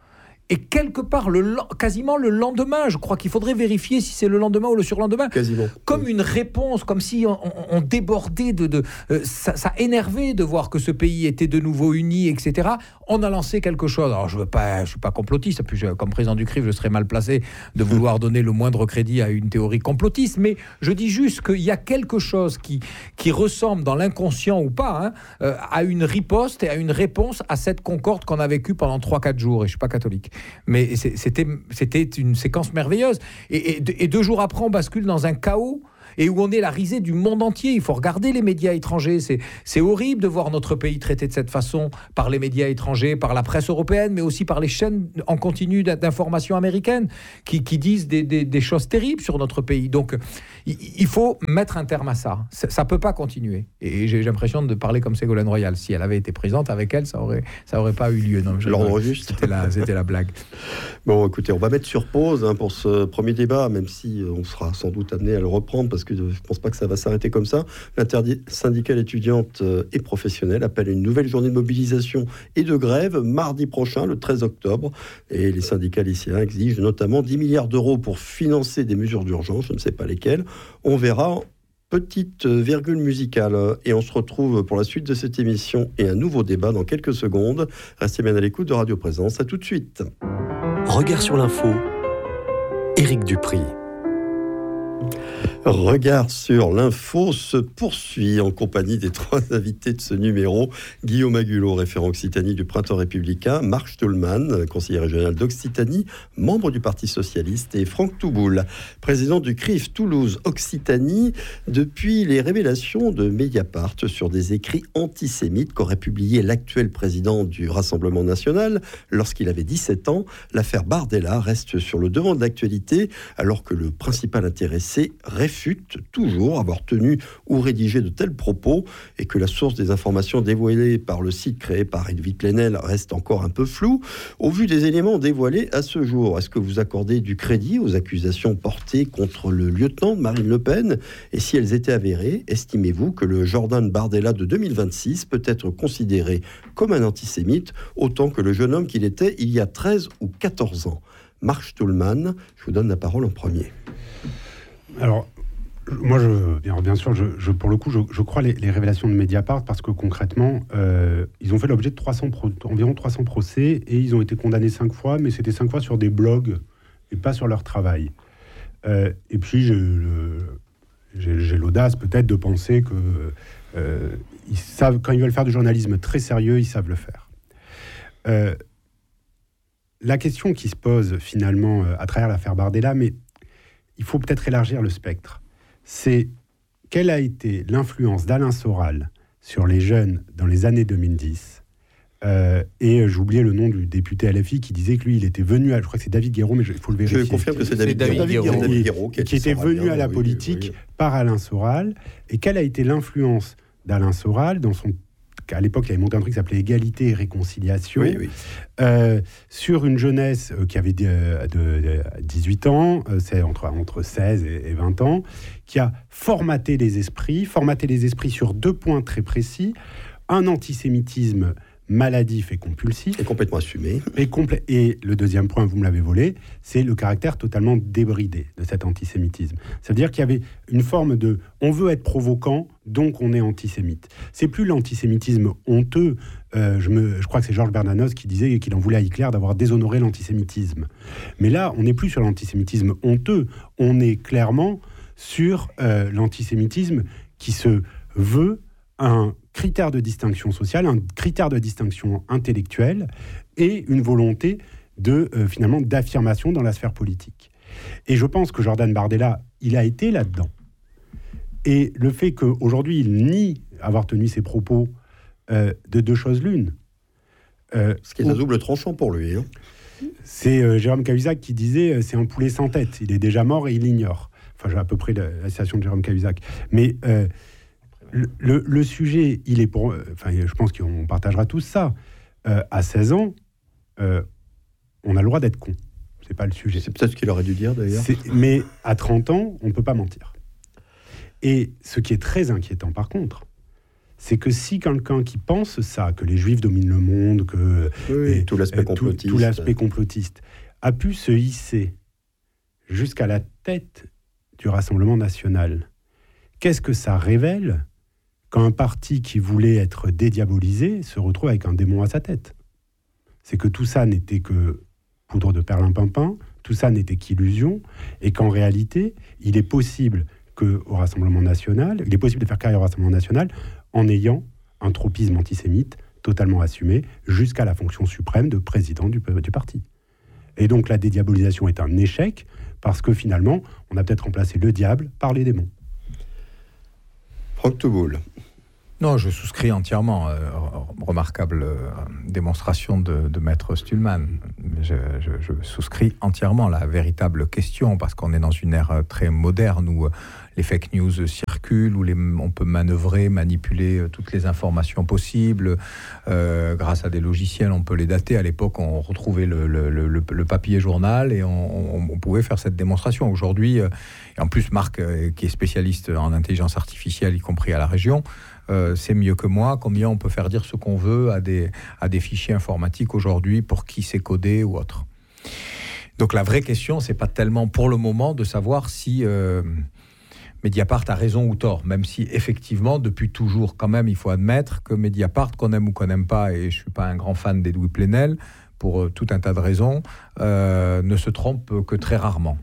Et quelque part, le, quasiment le lendemain, je crois qu'il faudrait vérifier si c'est le lendemain ou le surlendemain,
quasiment.
Comme une réponse, comme si on, on, on débordait de... de euh, ça, ça énervait de voir que ce pays était de nouveau uni, et cetera. On a lancé quelque chose. Alors, je ne suis pas complotiste, puis je, comme président du C R I F, je serais mal placé de vouloir donner le moindre crédit à une théorie complotiste, mais je dis juste qu'il y a quelque chose qui, qui ressemble, dans l'inconscient ou pas, hein, euh, à une riposte et à une réponse à cette concorde qu'on a vécue pendant trois quatre jours, et je ne suis pas catholique. Mais c'était, c'était une séquence merveilleuse. Et, et, et deux jours après, on bascule dans un chaos et où on est la risée du monde entier. Il faut regarder les médias étrangers. C'est, c'est horrible de voir notre pays traité de cette façon par les médias étrangers, par la presse européenne, mais aussi par les chaînes en continu d'information américaines qui, qui disent des, des, des choses terribles sur notre pays. Donc, il, il faut mettre un terme à ça. Ça ne peut pas continuer. Et j'ai l'impression de parler comme Ségolène Royal. Si elle avait été présente avec elle, ça n'aurait ça aurait pas eu lieu. Non, je,
L'ordre juste.
C'était la, c'était la blague.
Bon, écoutez, on va mettre sur pause hein, pour ce premier débat, même si on sera sans doute amené à le reprendre, parce que je ne pense pas que ça va s'arrêter comme ça. L'intersyndicale étudiante et professionnelle appelle à une nouvelle journée de mobilisation et de grève mardi prochain, le treize octobre. Et les syndicats lycéens exigent notamment dix milliards d'euros pour financer des mesures d'urgence, je ne sais pas lesquelles. On verra. Petite virgule musicale. Et on se retrouve pour la suite de cette émission et un nouveau débat dans quelques secondes. Restez bien à l'écoute de Radio Présence. À tout de suite.
Regard sur l'info, Éric Dupri.
Regard sur l'info se poursuit en compagnie des trois invités de ce numéro. Guillaume Agulot, référent Occitanie du Printemps républicain, Marc Stolman, conseiller régional d'Occitanie, membre du Parti socialiste, et Franck Touboul, président du C R I F Toulouse-Occitanie. Depuis les révélations de Mediapart sur des écrits antisémites qu'aurait publié l'actuel président du Rassemblement national lorsqu'il avait dix-sept ans, l'affaire Bardella reste sur le devant de l'actualité alors que le principal intéressé réfute toujours avoir tenu ou rédigé de tels propos et que la source des informations dévoilées par le site créé par Edwige Plenel reste encore un peu floue. Au vu des éléments dévoilés à ce jour, est-ce que vous accordez du crédit aux accusations portées contre le lieutenant de Marine Le Pen? Et si elles étaient avérées, estimez-vous que le Jordan Bardella de deux mille vingt-six peut être considéré comme un antisémite autant que le jeune homme qu'il était il y a treize ou quatorze ans? Marc Stolman, je vous donne la parole en premier.
Alors, moi, je, bien, bien sûr, je, je, pour le coup, je, je crois les, les révélations de Mediapart parce que concrètement, euh, ils ont fait l'objet de trois cents pro, environ trois cents procès et ils ont été condamnés cinq fois, mais c'était cinq fois sur des blogs et pas sur leur travail. Euh, et puis, je, je, j'ai, j'ai l'audace peut-être de penser que euh, ils savent, quand ils veulent faire du journalisme très sérieux, ils savent le faire. Euh, la question qui se pose finalement euh, à travers l'affaire Bardella, mais il faut peut-être élargir le spectre. C'est quelle a été l'influence d'Alain Soral sur les jeunes dans les années deux mille dix. Euh, et j'ai oublié le nom du député L F I qui disait que lui, il était venu à... Je crois que c'est David Guéraud, mais il faut le vérifier.
Je confirme que c'est David,
c'est David Guéraud.
David Guéraud
qui, qui était venu bien, à la oui, politique oui, oui. par Alain Soral. Et quelle a été l'influence d'Alain Soral dans son... À l'époque, il avait monté un truc qui s'appelait Égalité et Réconciliation,
oui, oui.
Euh, sur une jeunesse euh, qui avait de, de, de dix-huit ans, euh, c'est entre, entre seize et, et vingt ans, qui a formaté les esprits, formaté les esprits sur deux points très précis, un antisémitisme maladif et compulsif.
Et complètement assumé.
Et, complè- et le deuxième point, vous me l'avez volé, c'est le caractère totalement débridé de cet antisémitisme. Ça veut dire qu'il y avait une forme de « on veut être provoquant, donc on est antisémite ». C'est plus l'antisémitisme honteux. Euh, je, me, je crois que c'est Georges Bernanos qui disait qu'il en voulait à Hitler d'avoir déshonoré l'antisémitisme. Mais là, on n'est plus sur l'antisémitisme honteux. On est clairement sur euh, l'antisémitisme qui se veut un critère de distinction sociale, un critère de distinction intellectuelle et une volonté de, euh, finalement, d'affirmation dans la sphère politique. Et je pense que Jordan Bardella, il a été là-dedans. Et le fait qu'aujourd'hui, il nie avoir tenu ses propos euh, de deux choses l'une.
Euh, Ce qui est un double tranchant pour lui. Hein.
C'est euh, Jérôme Cahuzac qui disait euh, « c'est un poulet sans tête, il est déjà mort et il l'ignore ». Enfin, j'ai à peu près la, la citation de Jérôme Cahuzac. Mais... Euh, Le, le, le sujet, il est pour... Enfin, je pense qu'on partagera tous ça. Euh, à seize ans, euh, on a le droit d'être con. C'est pas le sujet.
C'est peut-être ce qu'il aurait dû dire, d'ailleurs.
C'est, mais à trente ans, on ne peut pas mentir. Et ce qui est très inquiétant, par contre, c'est que si quelqu'un qui pense ça, que les Juifs dominent le monde, que
oui,
et,
tout l'aspect complotiste,
tout, tout l'aspect complotiste a pu se hisser jusqu'à la tête du Rassemblement national, qu'est-ce que ça révèle quand un parti qui voulait être dédiabolisé se retrouve avec un démon à sa tête? C'est que tout ça n'était que poudre de perlimpinpin, tout ça n'était qu'illusion, et qu'en réalité, il est possible que au Rassemblement national, il est possible de faire carrière au Rassemblement national en ayant un tropisme antisémite totalement assumé jusqu'à la fonction suprême de président du, du parti. Et donc la dédiabolisation est un échec parce que finalement, on a peut-être remplacé le diable par les démons.
Franck Touboul.
Non, je souscris entièrement. Euh, remarquable euh, démonstration de, de Maître Stühlmann. Je, je, je souscris entièrement. La véritable question, parce qu'on est dans une ère très moderne où les fake news circulent, où les, on peut manœuvrer, manipuler toutes les informations possibles. Euh, grâce à des logiciels, on peut les dater. À l'époque, on retrouvait le, le, le, le papier journal et on, on, on pouvait faire cette démonstration. Aujourd'hui, euh, et en plus, Marc, euh, qui est spécialiste en intelligence artificielle, y compris à la région, Euh, c'est mieux que moi, combien on peut faire dire ce qu'on veut à des, à des fichiers informatiques aujourd'hui pour qui c'est codé ou autre. Donc la vraie question, c'est pas tellement pour le moment de savoir si euh, Mediapart a raison ou tort, même si effectivement, depuis toujours, quand même, il faut admettre que Mediapart, qu'on aime ou qu'on n'aime pas, et je suis pas un grand fan d'Edoui Plenel, pour euh, tout un tas de raisons, euh, ne se trompe que très rarement.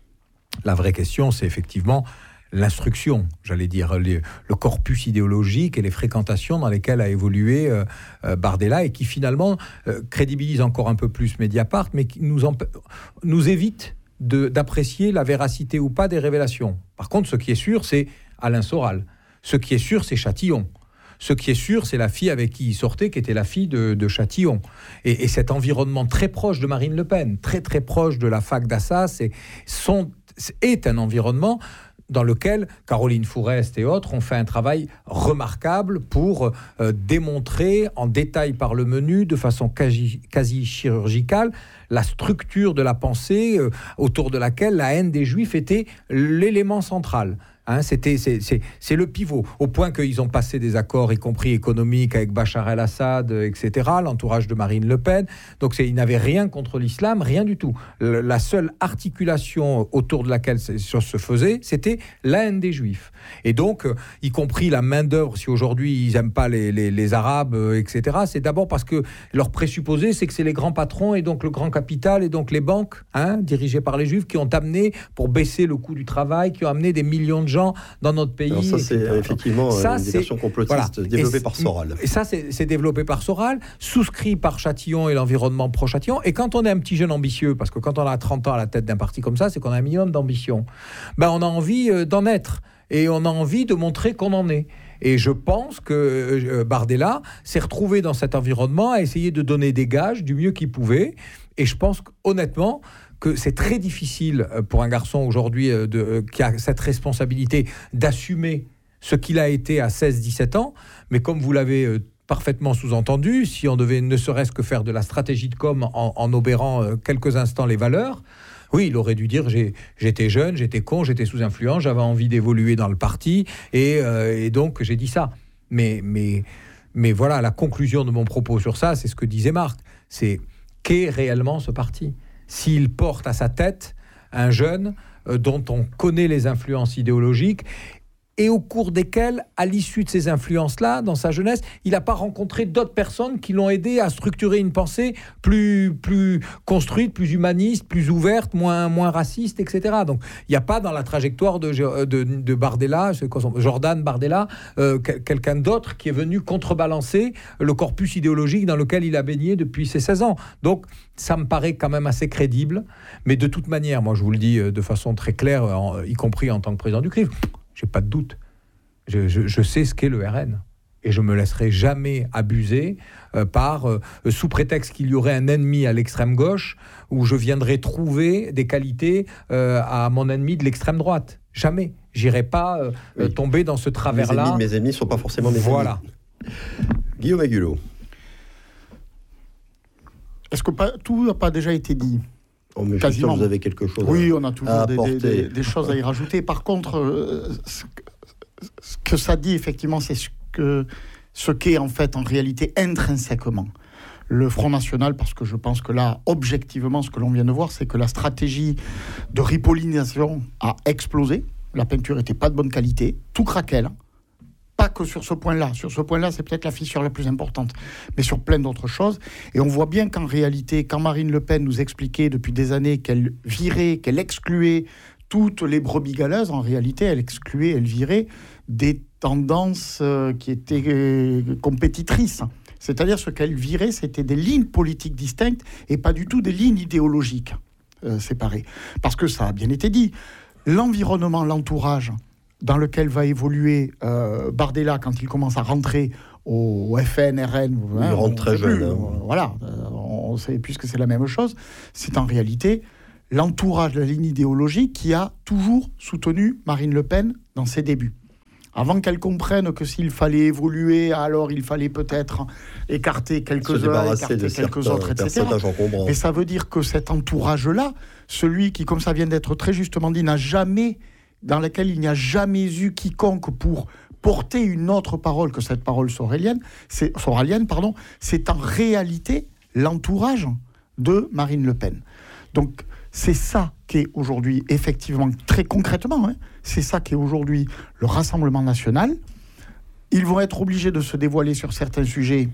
La vraie question, c'est effectivement l'instruction, j'allais dire, les, le corpus idéologique et les fréquentations dans lesquelles a évolué euh, euh, Bardella et qui finalement euh, crédibilise encore un peu plus Mediapart, mais qui nous, emp- nous évite de, d'apprécier la véracité ou pas des révélations. Par contre, ce qui est sûr, c'est Alain Soral. Ce qui est sûr, c'est Châtillon. Ce qui est sûr, c'est la fille avec qui il sortait, qui était la fille de, de Châtillon. Et, et cet environnement très proche de Marine Le Pen, très très proche de la fac d'Assas, est, sont, est un environnement dans lequel Caroline Fourest et autres ont fait un travail remarquable pour euh, démontrer en détail par le menu, de façon quasi, quasi chirurgicale, la structure de la pensée euh, autour de laquelle la haine des Juifs était l'élément central. Hein, c'était, c'est, c'est, c'est le pivot, au point qu'ils ont passé des accords, y compris économiques, avec Bachar el-Assad, et cetera, l'entourage de Marine Le Pen. Donc c'est, ils n'avaient rien contre l'islam, rien du tout. Le, la seule articulation autour de laquelle ces choses se faisaient, c'était la haine des Juifs. Et donc, euh, y compris la main-d'œuvre, si aujourd'hui ils n'aiment pas les, les, les Arabes, euh, et cetera, c'est d'abord parce que leur présupposé, c'est que c'est les grands patrons et donc le grand capital et donc les banques, hein, dirigées par les Juifs, qui ont amené, pour baisser le coût du travail, qui ont amené des millions de gens dans notre pays.
Alors ça, c'est euh, effectivement ça, une version complotiste voilà. développée et par Soral.
Et ça, c'est, c'est développé par Soral, souscrit par Châtillon et l'environnement pro-Châtillon. Et quand on est un petit jeune ambitieux, parce que quand on a trente ans à la tête d'un parti comme ça, c'est qu'on a un minimum d'ambition, ben on a envie euh, d'en être. Et on a envie de montrer qu'on en est. Et je pense que euh, Bardella s'est retrouvé dans cet environnement à essayer de donner des gages du mieux qu'il pouvait. Et je pense honnêtement que c'est très difficile pour un garçon aujourd'hui euh, de, euh, qui a cette responsabilité d'assumer ce qu'il a été à seize dix-sept ans. Mais comme vous l'avez euh, parfaitement sous-entendu, si on devait ne serait-ce que faire de la stratégie de com en, en obérant euh, quelques instants les valeurs, oui, il aurait dû dire j'ai, j'étais jeune, j'étais con, j'étais sous influence, j'avais envie d'évoluer dans le parti et, euh, et donc j'ai dit ça. Mais, mais, mais voilà, la conclusion de mon propos sur ça, c'est ce que disait Marc. C'est qu'est réellement ce parti ? S'il porte à sa tête un jeune euh, dont on connaît les influences idéologiques et au cours desquelles, à l'issue de ces influences-là, dans sa jeunesse, il n'a pas rencontré d'autres personnes qui l'ont aidé à structurer une pensée plus, plus construite, plus humaniste, plus ouverte, moins, moins raciste, et cetera. Donc, il n'y a pas dans la trajectoire de, de, de Bardella, Jordan Bardella, euh, quelqu'un d'autre qui est venu contrebalancer le corpus idéologique dans lequel il a baigné depuis ses seize ans. Donc, ça me paraît quand même assez crédible. Mais de toute manière, moi, je vous le dis de façon très claire, en, y compris en tant que président du C R I F, j'ai pas de doute. Je, je, je sais ce qu'est le R N. Et je me laisserai jamais abuser euh, par, euh, sous prétexte qu'il y aurait un ennemi à l'extrême gauche, où je viendrai trouver des qualités euh, à mon ennemi de l'extrême droite. Jamais. J'irai pas euh, oui. tomber dans ce travers-là.
Les ennemis de mes ennemis ne sont pas forcément mes
voilà.
ennemis. Guillaume Agulot.
Est-ce que pas, tout n'a pas déjà été dit ?
Oh, mais quasiment. Sûr, vous avez quelque chose
oui,
à,
on a toujours des, des, des, des choses à y rajouter. Par contre, euh, ce, que, ce que ça dit, effectivement, c'est ce que ce qu'est en fait en réalité intrinsèquement le Front National, parce que je pense que là, objectivement, ce que l'on vient de voir, c'est que la stratégie de ripollinisation a explosé. La peinture n'était pas de bonne qualité, tout craquait là. Pas que sur ce point-là. Sur ce point-là, c'est peut-être la fissure la plus importante, mais sur plein d'autres choses. Et on voit bien qu'en réalité, quand Marine Le Pen nous expliquait depuis des années qu'elle virait, qu'elle excluait toutes les brebis galeuses, en réalité, elle excluait, elle virait des tendances euh, qui étaient euh, compétitrices. C'est-à-dire, ce qu'elle virait, c'était des lignes politiques distinctes et pas du tout des lignes idéologiques euh, séparées. Parce que ça a bien été dit, l'environnement, l'entourage dans lequel va évoluer euh, Bardella quand il commence à rentrer au, au F N, R N...
Il hein, rentre très jeune.
Plus, hein. euh, voilà, euh, on sait, puisque c'est la même chose, c'est en réalité l'entourage, la ligne idéologique qui a toujours soutenu Marine Le Pen dans ses débuts. Avant qu'elle comprenne que s'il fallait évoluer, alors il fallait peut-être écarter quelques-uns, écarter quelques autres, et cetera. Mais ça veut dire que cet entourage-là, celui qui, comme ça vient d'être très justement dit, n'a jamais, dans lequel il n'y a jamais eu quiconque pour porter une autre parole que cette parole soralienne, c'est, soralienne, pardon, c'est en réalité l'entourage de Marine Le Pen. Donc, c'est ça qui est aujourd'hui, effectivement, très concrètement, hein, c'est ça qui est aujourd'hui le Rassemblement national. Ils vont être obligés de se dévoiler sur certains sujets.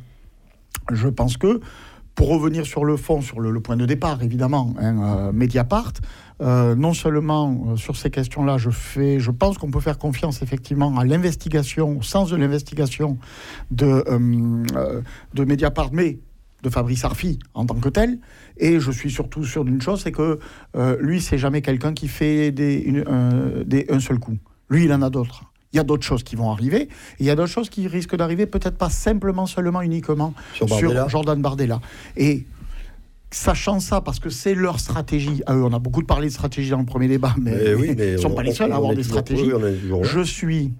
Je pense que, pour revenir sur le fond, sur le, le point de départ, évidemment, hein, euh, Mediapart, euh, non seulement euh, sur ces questions-là, je, fais, je pense qu'on peut faire confiance, effectivement, à l'investigation, au sens de l'investigation de, euh, de Mediapart, mais de Fabrice Arfi en tant que tel, et je suis surtout sûr d'une chose, c'est que euh, lui, c'est jamais quelqu'un qui fait des, une, euh, des, un seul coup. Lui, il en a d'autres. Il y a d'autres choses qui vont arriver, et il y a d'autres choses qui risquent d'arriver, peut-être pas simplement, seulement, uniquement sur, sur Jordan Bardella. Et sachant ça, parce que c'est leur stratégie, à eux, on a beaucoup parlé de stratégie dans le premier débat, mais, mais, oui, mais ils ne sont on, pas les seuls à avoir des stratégies. Oui, je suis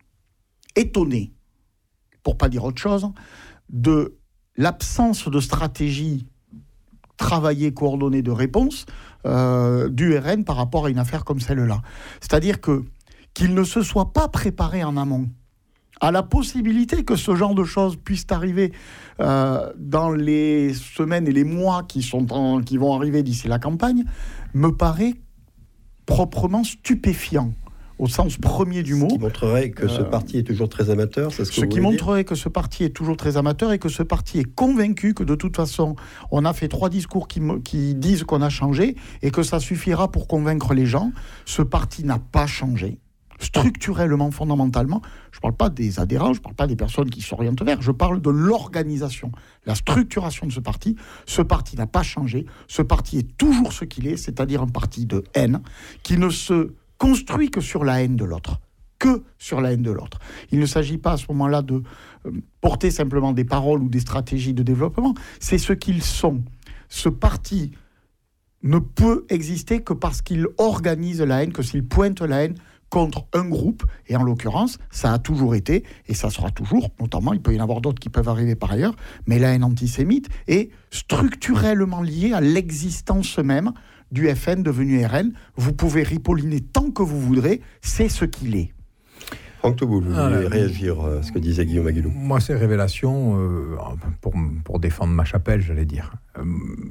étonné, pour pas dire autre chose, de l'absence de stratégie travaillée, coordonnée de réponse euh, du R N par rapport à une affaire comme celle-là. C'est-à-dire que qu'il ne se soit pas préparé en amont à la possibilité que ce genre de choses puisse arriver euh, dans les semaines et les mois qui, sont en, qui vont arriver d'ici la campagne, me paraît proprement stupéfiant. Au sens premier du mot.
Ce qui montrerait que ce parti est toujours très amateur, c'est ce que
Ce
vous
qui montrerait
dire
que ce parti est toujours très amateur et que ce parti est convaincu que de toute façon, on a fait trois discours qui, qui disent qu'on a changé et que ça suffira pour convaincre les gens. Ce parti n'a pas changé. Structurellement, fondamentalement, je ne parle pas des adhérents, je ne parle pas des personnes qui s'orientent vers, je parle de l'organisation, la structuration de ce parti. Ce parti n'a pas changé. Ce parti est toujours ce qu'il est, c'est-à-dire un parti de haine qui ne se construit que sur la haine de l'autre, que sur la haine de l'autre. Il ne s'agit pas à ce moment-là de euh, porter simplement des paroles ou des stratégies de développement, c'est ce qu'ils sont. Ce parti ne peut exister que parce qu'il organise la haine, que s'il pointe la haine contre un groupe, et en l'occurrence, ça a toujours été, et ça sera toujours, notamment, il peut y en avoir d'autres qui peuvent arriver par ailleurs, mais la haine antisémite est structurellement liée à l'existence même du F N devenu R N. Vous pouvez ripolliner tant que vous voudrez, c'est ce qu'il est.
Franck Touboul, vous voulez réagir à ce que disait Guillaume Aguilou?
Moi, ces révélations, euh, pour, pour défendre ma chapelle, j'allais dire, euh,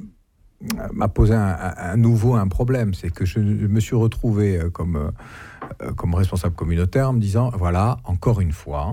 m'a posé un, un, un nouveau un problème. C'est que je me suis retrouvé comme, euh, comme responsable communautaire en me disant, voilà, encore une fois,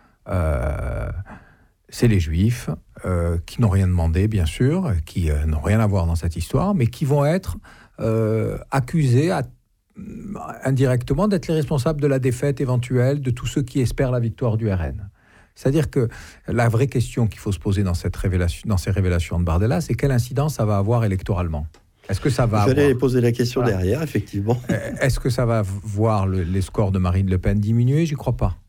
euh, c'est les Juifs euh, qui n'ont rien demandé, bien sûr, qui euh, n'ont rien à voir dans cette histoire, mais qui vont être euh, accusés à, indirectement d'être les responsables de la défaite éventuelle de tous ceux qui espèrent la victoire du R N. C'est-à-dire que la vraie question qu'il faut se poser dans, cette révélation, dans ces révélations de Bardella, c'est quelle incidence ça va avoir électoralement ? Est-ce que ça va
J'allais
avoir...
poser la question
voilà.
derrière, effectivement.
Est-ce que ça va voir le, les scores de Marine Le Pen diminuer ? J'y crois pas.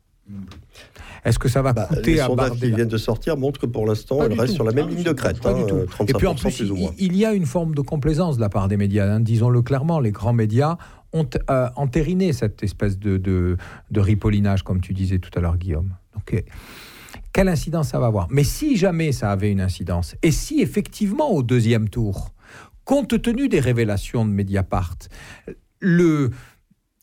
Est-ce que ça va bah, coûter
les
à Bardella ? Les sondages
qui viennent de sortir montrent que pour l'instant, elle reste tout. sur la même ah, ligne de crête. Hein,
Et puis en plus, plus ou moins. Il, il y a une forme de complaisance de la part des médias. Hein, disons-le clairement, les grands médias ont euh, entériné cette espèce de, de, de ripollinage, comme tu disais tout à l'heure, Guillaume. Donc, quelle incidence ça va avoir ? Mais si jamais ça avait une incidence, et si effectivement au deuxième tour, compte tenu des révélations de Mediapart, le,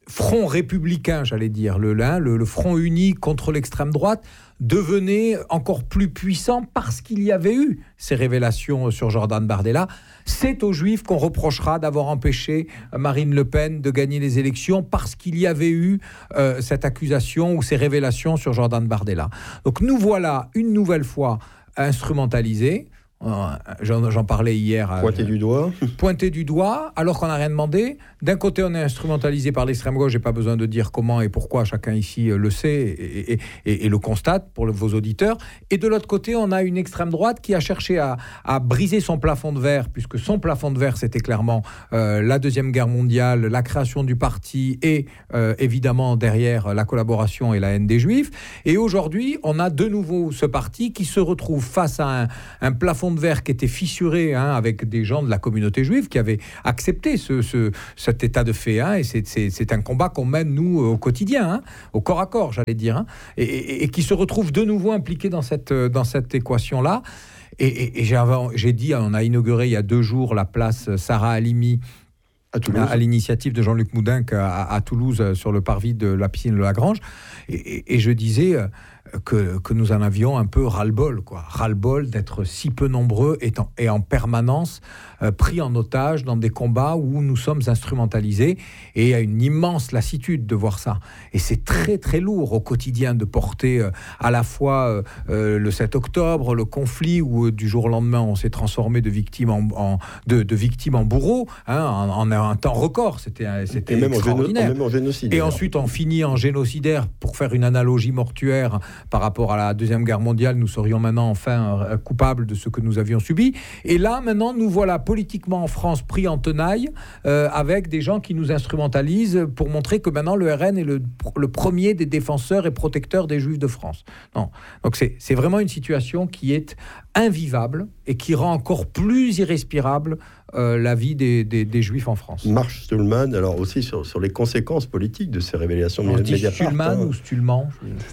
front républicain, j'allais dire, le, le, le front uni contre l'extrême droite, devenait encore plus puissant parce qu'il y avait eu ces révélations sur Jordan Bardella. C'est aux Juifs qu'on reprochera d'avoir empêché Marine Le Pen de gagner les élections parce qu'il y avait eu euh, cette accusation ou ces révélations sur Jordan Bardella. Donc nous voilà une nouvelle fois instrumentalisés. J'en, j'en parlais hier.
Pointé du doigt.
Pointé du doigt, alors qu'on n'a rien demandé. D'un côté, on est instrumentalisé par l'extrême gauche. J'ai pas besoin de dire comment et pourquoi. Chacun ici le sait et, et, et, et le constate pour le, vos auditeurs. Et de l'autre côté, on a une extrême droite qui a cherché à, à briser son plafond de verre, puisque son plafond de verre, c'était clairement euh, la Deuxième Guerre mondiale, la création du parti et euh, évidemment derrière la collaboration et la haine des Juifs. Et aujourd'hui, on a de nouveau ce parti qui se retrouve face à un, un plafond de verre qui était fissuré, hein, avec des gens de la communauté juive qui avaient accepté ce, ce, cet état de fait, hein, et c'est, c'est, c'est un combat qu'on mène nous au quotidien, hein, au corps à corps, j'allais dire, hein, et, et, et qui se retrouve de nouveau impliqué dans cette, dans cette équation-là. Et, et, et j'ai, j'ai dit, on a inauguré il y a deux jours la place Sarah Halimi à, Toulouse. à, à l'initiative de Jean-Luc Moudenc à, à Toulouse, sur le parvis de la piscine de Lagrange, et, et, et je disais Que, que nous en avions un peu ras-le-bol, quoi. Ras-le-bol d'être si peu nombreux et en, et en permanence euh, pris en otage dans des combats où nous sommes instrumentalisés, et il y a une immense lassitude de voir ça. Et c'est très très lourd au quotidien de porter euh, à la fois euh, le sept octobre, le conflit où euh, du jour au lendemain on s'est transformé de victimes en, en, de, de victimes en bourreaux, hein, en, en un temps record. C'était, c'était
et même
extraordinaire.
En géno, même en génocidaire.
Et ensuite on finit en génocidaire, pour faire une analogie mortuaire. Par rapport à la Deuxième Guerre mondiale, nous serions maintenant enfin coupables de ce que nous avions subi. Et là, maintenant, nous voilà politiquement en France pris en tenaille euh, avec des gens qui nous instrumentalisent pour montrer que maintenant le R N est le, le premier des défenseurs et protecteurs des Juifs de France. Non. Donc c'est, c'est vraiment une situation qui est invivable et qui rend encore plus irrespirable euh, la vie des, des, des Juifs en France.
Marc Stulman, alors aussi sur, sur les conséquences politiques de ces révélations médiatiques.
Stulman hein. ou Stulman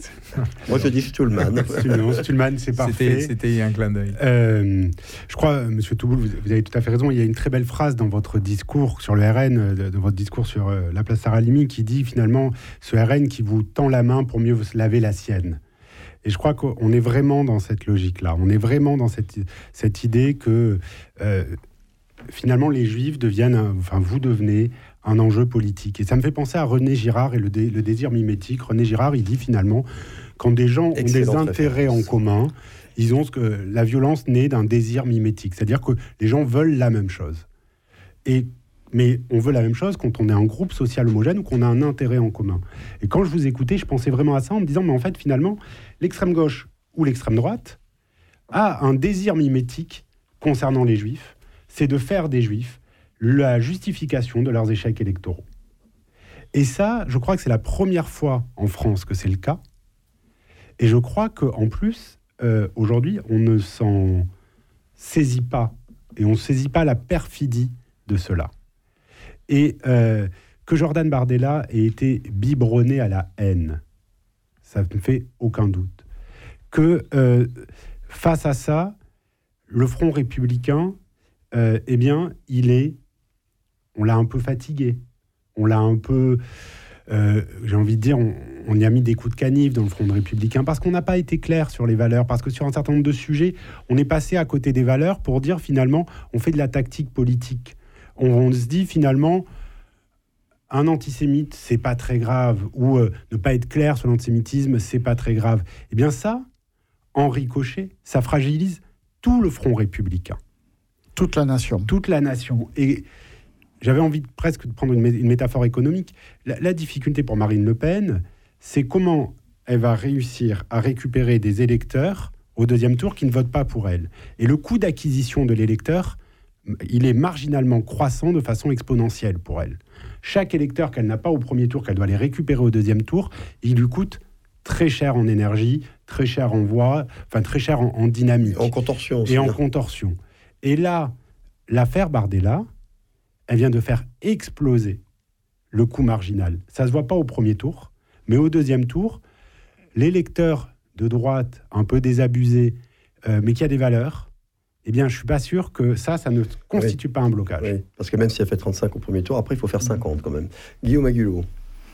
Moi je dis Stulman.
Stulman, Stulman, c'est parfait.
C'était, c'était un clin d'œil.
Euh, je crois, Monsieur Touboul, vous, vous avez tout à fait raison. Il y a une très belle phrase dans votre discours sur le R N, de, de votre discours sur euh, la place Sarah Halimi, qui dit finalement ce R N qui vous tend la main pour mieux vous laver la sienne. Et je crois qu'on est vraiment dans cette logique-là. On est vraiment dans cette, cette idée que euh, finalement les Juifs deviennent, un, enfin vous devenez un enjeu politique. Et ça me fait penser à René Girard et le, dé, le désir mimétique. René Girard, il dit finalement, quand des gens Excellent ont des intérêts en commun, ils ont ce que la violence naît d'un désir mimétique. C'est-à-dire que les gens veulent la même chose. Et mais on veut la même chose quand on est un groupe social homogène ou qu'on a un intérêt en commun. Et quand je vous écoutais, je pensais vraiment à ça en me disant, mais en fait, finalement, l'extrême gauche ou l'extrême droite a un désir mimétique concernant les Juifs, c'est de faire des Juifs la justification de leurs échecs électoraux. Et ça, je crois que c'est la première fois en France que c'est le cas. Et je crois qu'en plus, euh, aujourd'hui, on ne s'en saisit pas. Et on ne saisit pas la perfidie de cela. Et euh, que Jordan Bardella ait été biberonné à la haine, ça ne fait aucun doute. Que euh, face à ça, le Front républicain, euh, eh bien, il est, on l'a un peu fatigué, on l'a un peu, euh, j'ai envie de dire, on, on y a mis des coups de canif dans le Front républicain parce qu'on n'a pas été clair sur les valeurs, parce que sur un certain nombre de sujets, on est passé à côté des valeurs pour dire finalement, on fait de la tactique politique. On, on se dit finalement, un antisémite, c'est pas très grave, ou euh, ne pas être clair sur l'antisémitisme, c'est pas très grave. Eh bien ça, en ricochet, ça fragilise tout le Front républicain.
Toute la nation.
Toute la nation. Et j'avais envie de, presque de prendre une, mé- une métaphore économique. La, la difficulté pour Marine Le Pen, c'est comment elle va réussir à récupérer des électeurs au deuxième tour qui ne votent pas pour elle. Et le coût d'acquisition de l'électeur, il est marginalement croissant de façon exponentielle pour elle. Chaque électeur qu'elle n'a pas au premier tour, qu'elle doit aller récupérer au deuxième tour, il lui coûte très cher en énergie, très cher en voix, enfin très cher en, en dynamique.
En contorsion aussi.
Et en contorsion. Et là, l'affaire Bardella, elle vient de faire exploser le coût marginal. Ça ne se voit pas au premier tour, mais au deuxième tour, l'électeur de droite, un peu désabusé, euh, mais qui a des valeurs, eh bien, je ne suis pas sûr que ça, ça ne constitue oui. pas un blocage.
Oui, parce que même si elle fait trente-cinq au premier tour, après, il faut faire cinquante quand même. Guillaume Agulot.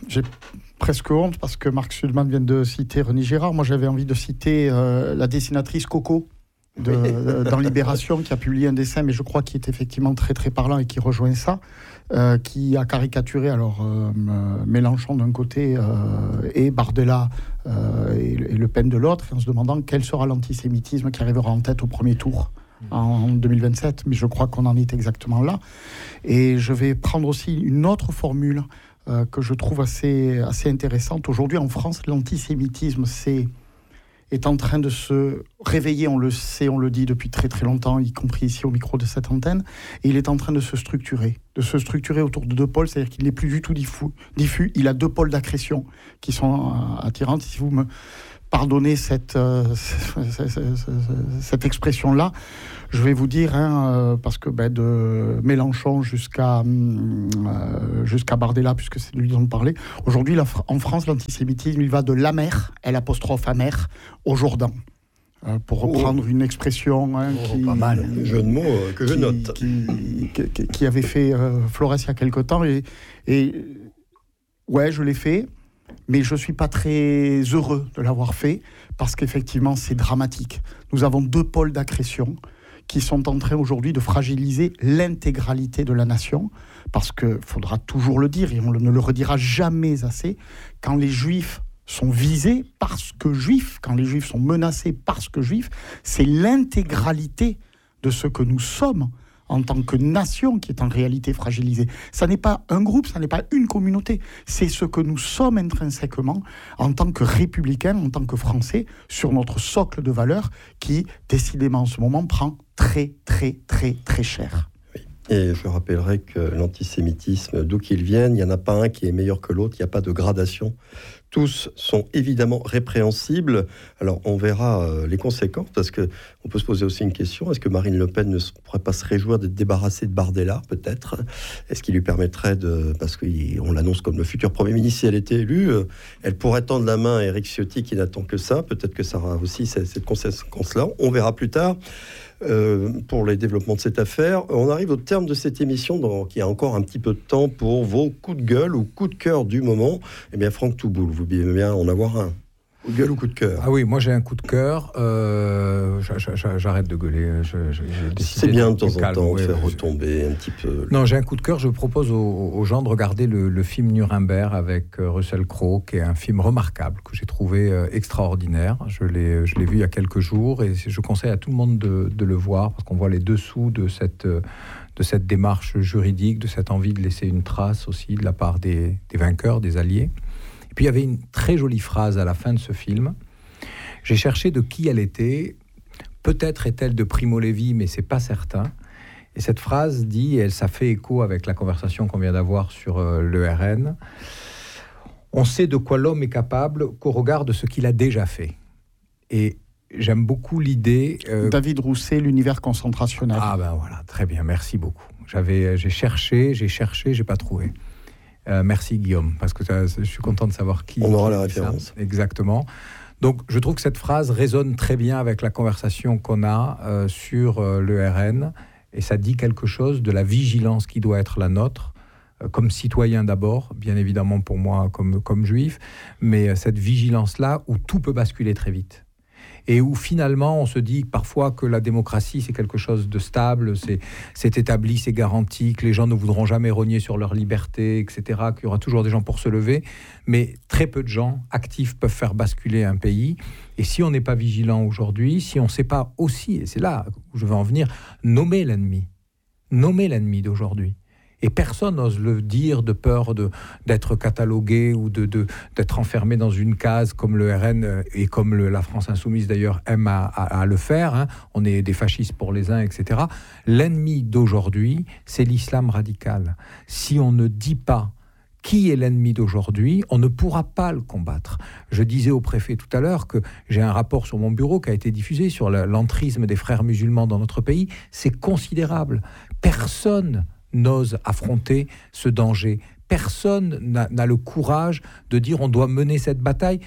j'ai presque honte parce que Marc Sudman vient de citer René Girard. Moi, j'avais envie de citer euh, la dessinatrice Coco de, euh, dans Libération, qui a publié un dessin, mais je crois qu'il est effectivement très très parlant et qui rejoint ça, euh, qui a caricaturé alors euh, Mélenchon d'un côté euh, et Bardella euh, et, et Le Pen de l'autre, en se demandant quel sera l'antisémitisme qui arrivera en tête au premier tour en deux mille vingt-sept. Mais je crois qu'on en est exactement là. Et je vais prendre aussi une autre formule euh, que je trouve assez, assez intéressante. Aujourd'hui, en France, l'antisémitisme, c'est... est en train de se réveiller, on le sait, on le dit depuis très très longtemps, y compris ici au micro de cette antenne, et il est en train de se structurer, de se structurer autour de deux pôles, c'est-à-dire qu'il n'est plus du tout diffus, diffus, il a deux pôles d'accrétion qui sont euh, attirantes. Si vous me pardonnez cette, euh, cette expression-là, je vais vous dire, hein, euh, parce que ben, de Mélenchon jusqu'à euh, jusqu'à Bardella, puisque c'est de lui dont on parlait, aujourd'hui, la, en France, l'antisémitisme, il va de la mer, L apostrophe amer, au Jourdain. Euh, pour reprendre oh. une expression hein,
oh,
qui...
Pas mal, un jeu de mots euh, que
qui,
je note.
Qui, qui, qui avait fait euh, Flores il y a quelque temps. Et, et ouais, je l'ai fait. Mais je ne suis pas très heureux de l'avoir fait, parce qu'effectivement, c'est dramatique. Nous avons deux pôles d'accrétion qui sont en train aujourd'hui de fragiliser l'intégralité de la nation, parce qu'il faudra toujours le dire, et on ne le redira jamais assez, quand les Juifs sont visés parce que Juifs, quand les Juifs sont menacés parce que Juifs, c'est l'intégralité de ce que nous sommes en tant que nation qui est en réalité fragilisée. Ça n'est pas un groupe, ça n'est pas une communauté, c'est ce que nous sommes intrinsèquement en tant que républicains, en tant que Français, sur notre socle de valeurs qui, décidément en ce moment, prend très, très, très, très cher.
Oui. Et je rappellerai que l'antisémitisme, d'où qu'il vienne, il n'y en a pas un qui est meilleur que l'autre, il n'y a pas de gradation. Tous sont évidemment répréhensibles. Alors, on verra euh, les conséquences, parce qu'on peut se poser aussi une question. Est-ce que Marine Le Pen ne pourrait pas se réjouir d'être débarrassée de Bardella, peut-être ? Est-ce qu'il lui permettrait de... Parce qu'on l'annonce comme le futur Premier ministre, si elle était élue, euh, elle pourrait tendre la main à Éric Ciotti, qui n'attend que ça. Peut-être que ça aura aussi cette, cette conséquence-là. On verra plus tard. Euh, pour les développements de cette affaire. On arrive au terme de cette émission, donc il y a encore un petit peu de temps pour vos coups de gueule ou coups de cœur du moment. Eh bien, Franck Touboul, vous pouvez bien en avoir un. Coup de gueule ou coup de cœur ?
Ah oui, moi j'ai un coup de cœur. Euh, j'arrête de gueuler. Je, je,
C'est bien de temps en temps de faire retomber un petit peu.
Non, j'ai un coup de cœur. Je propose aux, aux gens de regarder le, le film Nuremberg avec Russell Crowe, qui est un film remarquable, que j'ai trouvé euh, extraordinaire. Je l'ai, je l'ai vu il y a quelques jours et je conseille à tout le monde de, de le voir, parce qu'on voit les dessous de cette, de cette démarche juridique, de cette envie de laisser une trace aussi de la part des, des vainqueurs, des alliés. Et puis il y avait une très jolie phrase à la fin de ce film. J'ai cherché de qui elle était. Peut-être est-elle de Primo Levi, mais c'est pas certain. Et cette phrase dit, et elle, ça fait écho avec la conversation qu'on vient d'avoir sur euh, l'E R N, on sait de quoi l'homme est capable qu'au regard de ce qu'il a déjà fait. Et j'aime beaucoup l'idée...
Euh... David Rousset, l'univers concentrationnel.
Ah ben voilà, très bien, merci beaucoup. J'avais, j'ai cherché, j'ai cherché, j'ai pas trouvé. Euh, merci Guillaume, parce que je suis content de savoir qui...
On aura la référence.
Ça. Exactement. Donc je trouve que cette phrase résonne très bien avec la conversation qu'on a euh, sur euh, l'E R N, et ça dit quelque chose de la vigilance qui doit être la nôtre, euh, comme citoyen d'abord, bien évidemment pour moi comme, comme juif, mais euh, cette vigilance-là où tout peut basculer très vite. Et où finalement on se dit parfois que la démocratie c'est quelque chose de stable, c'est, c'est établi, c'est garanti, que les gens ne voudront jamais rogner sur leur liberté, et cetera, qu'il y aura toujours des gens pour se lever, mais très peu de gens actifs peuvent faire basculer un pays. Et si on n'est pas vigilant aujourd'hui, si on ne sait pas aussi, et c'est là où je veux en venir, nommer l'ennemi, nommer l'ennemi d'aujourd'hui. Et personne n'ose le dire de peur de, d'être catalogué ou de, de, d'être enfermé dans une case comme le R N et comme le, la France Insoumise d'ailleurs aime à, à, à le faire. Hein. On est des fascistes pour les uns, et cetera. L'ennemi d'aujourd'hui, c'est l'islam radical. Si on ne dit pas qui est l'ennemi d'aujourd'hui, on ne pourra pas le combattre. Je disais au préfet tout à l'heure que j'ai un rapport sur mon bureau qui a été diffusé sur l'entrisme des frères musulmans dans notre pays. C'est considérable. Personne n'ose affronter ce danger. Personne n'a, n'a le courage de dire on doit mener cette bataille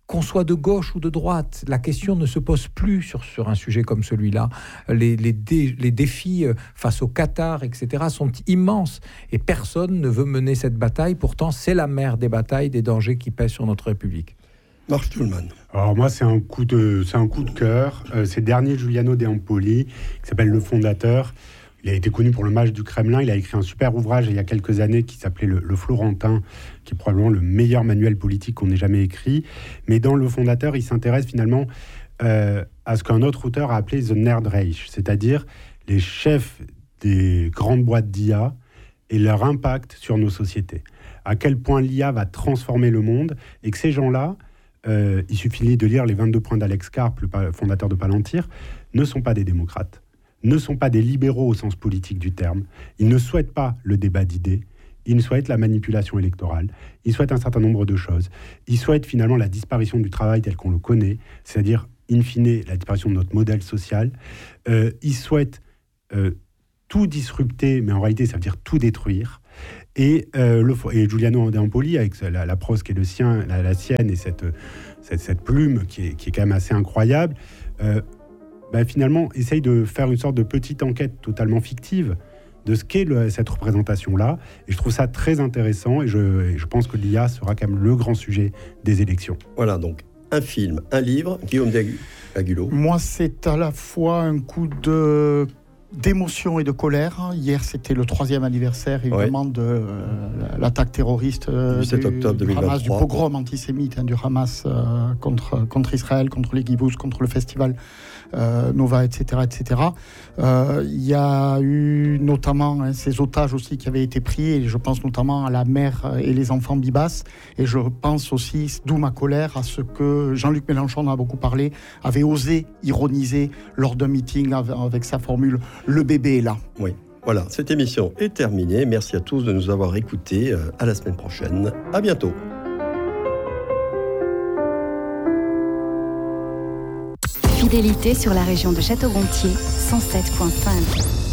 qu'on soit de gauche ou de droite, la question ne se pose plus sur, sur un sujet comme celui-là. Les, les, dé, les défis face au Qatar, et cetera, sont immenses. Et personne ne veut mener cette bataille. Pourtant, c'est la mère des batailles, des dangers qui pèsent sur notre République.
Marc Toulman.
Alors moi, c'est un coup de, c'est un coup de cœur. Euh, c'est le dernier Giuliano De Empoli, qui s'appelle Le Fondateur. Il a été connu pour le match du Kremlin. Il a écrit un super ouvrage il y a quelques années qui s'appelait Le, le Florentin, qui est probablement le meilleur manuel politique qu'on ait jamais écrit. Mais dans Le Fondateur, il s'intéresse finalement euh, à ce qu'un autre auteur a appelé The Nerd Reich, c'est-à-dire les chefs des grandes boîtes d'I A et leur impact sur nos sociétés. À quel point l'I A va transformer le monde et que ces gens-là, euh, il suffit de lire les vingt-deux points d'Alex Karp, le fondateur de Palantir, ne sont pas des démocrates, ne sont pas des libéraux au sens politique du terme. Ils ne souhaitent pas le débat d'idées, ils souhaitent la manipulation électorale, ils souhaitent un certain nombre de choses. Ils souhaitent finalement la disparition du travail tel qu'on le connaît, c'est-à-dire, in fine, la disparition de notre modèle social. Euh, ils souhaitent euh, tout disrupter, mais en réalité, ça veut dire tout détruire. Et, euh, le, et Giuliano De Empoli, avec la, la prose qui est le sien, la, la sienne, et cette, cette, cette plume qui est, qui est quand même assez incroyable, euh, bah, finalement, essaye de faire une sorte de petite enquête totalement fictive de ce qu'est le, cette représentation-là. Et je trouve ça très intéressant, et je, et je pense que l'I A sera quand même le grand sujet des élections.
Voilà, donc un film, un livre. Guillaume Agulot.
Moi, c'est à la fois un coup de... d'émotion et de colère. Hier, c'était le troisième anniversaire, évidemment, ouais. de euh, l'attaque terroriste euh,
du sept octobre deux mille vingt-trois.
Hamas, du pogrom antisémite hein, du Hamas euh, contre, contre Israël, contre les Kibbutz, contre le festival euh, Nova, et cetera, et cetera. Euh, il y a eu notamment hein, ces otages aussi qui avaient été pris, et je pense notamment à la mère et les enfants Bibas, et je pense aussi, d'où ma colère, à ce que Jean-Luc Mélenchon en a beaucoup parlé, avait osé ironiser lors d'un meeting avec, avec sa formule « Le bébé est là ».
Oui, voilà, cette émission est terminée. Merci à tous de nous avoir écoutés. À la semaine prochaine. À bientôt.
Fidélité sur la région de Château-Gontier, cent sept virgule cinq.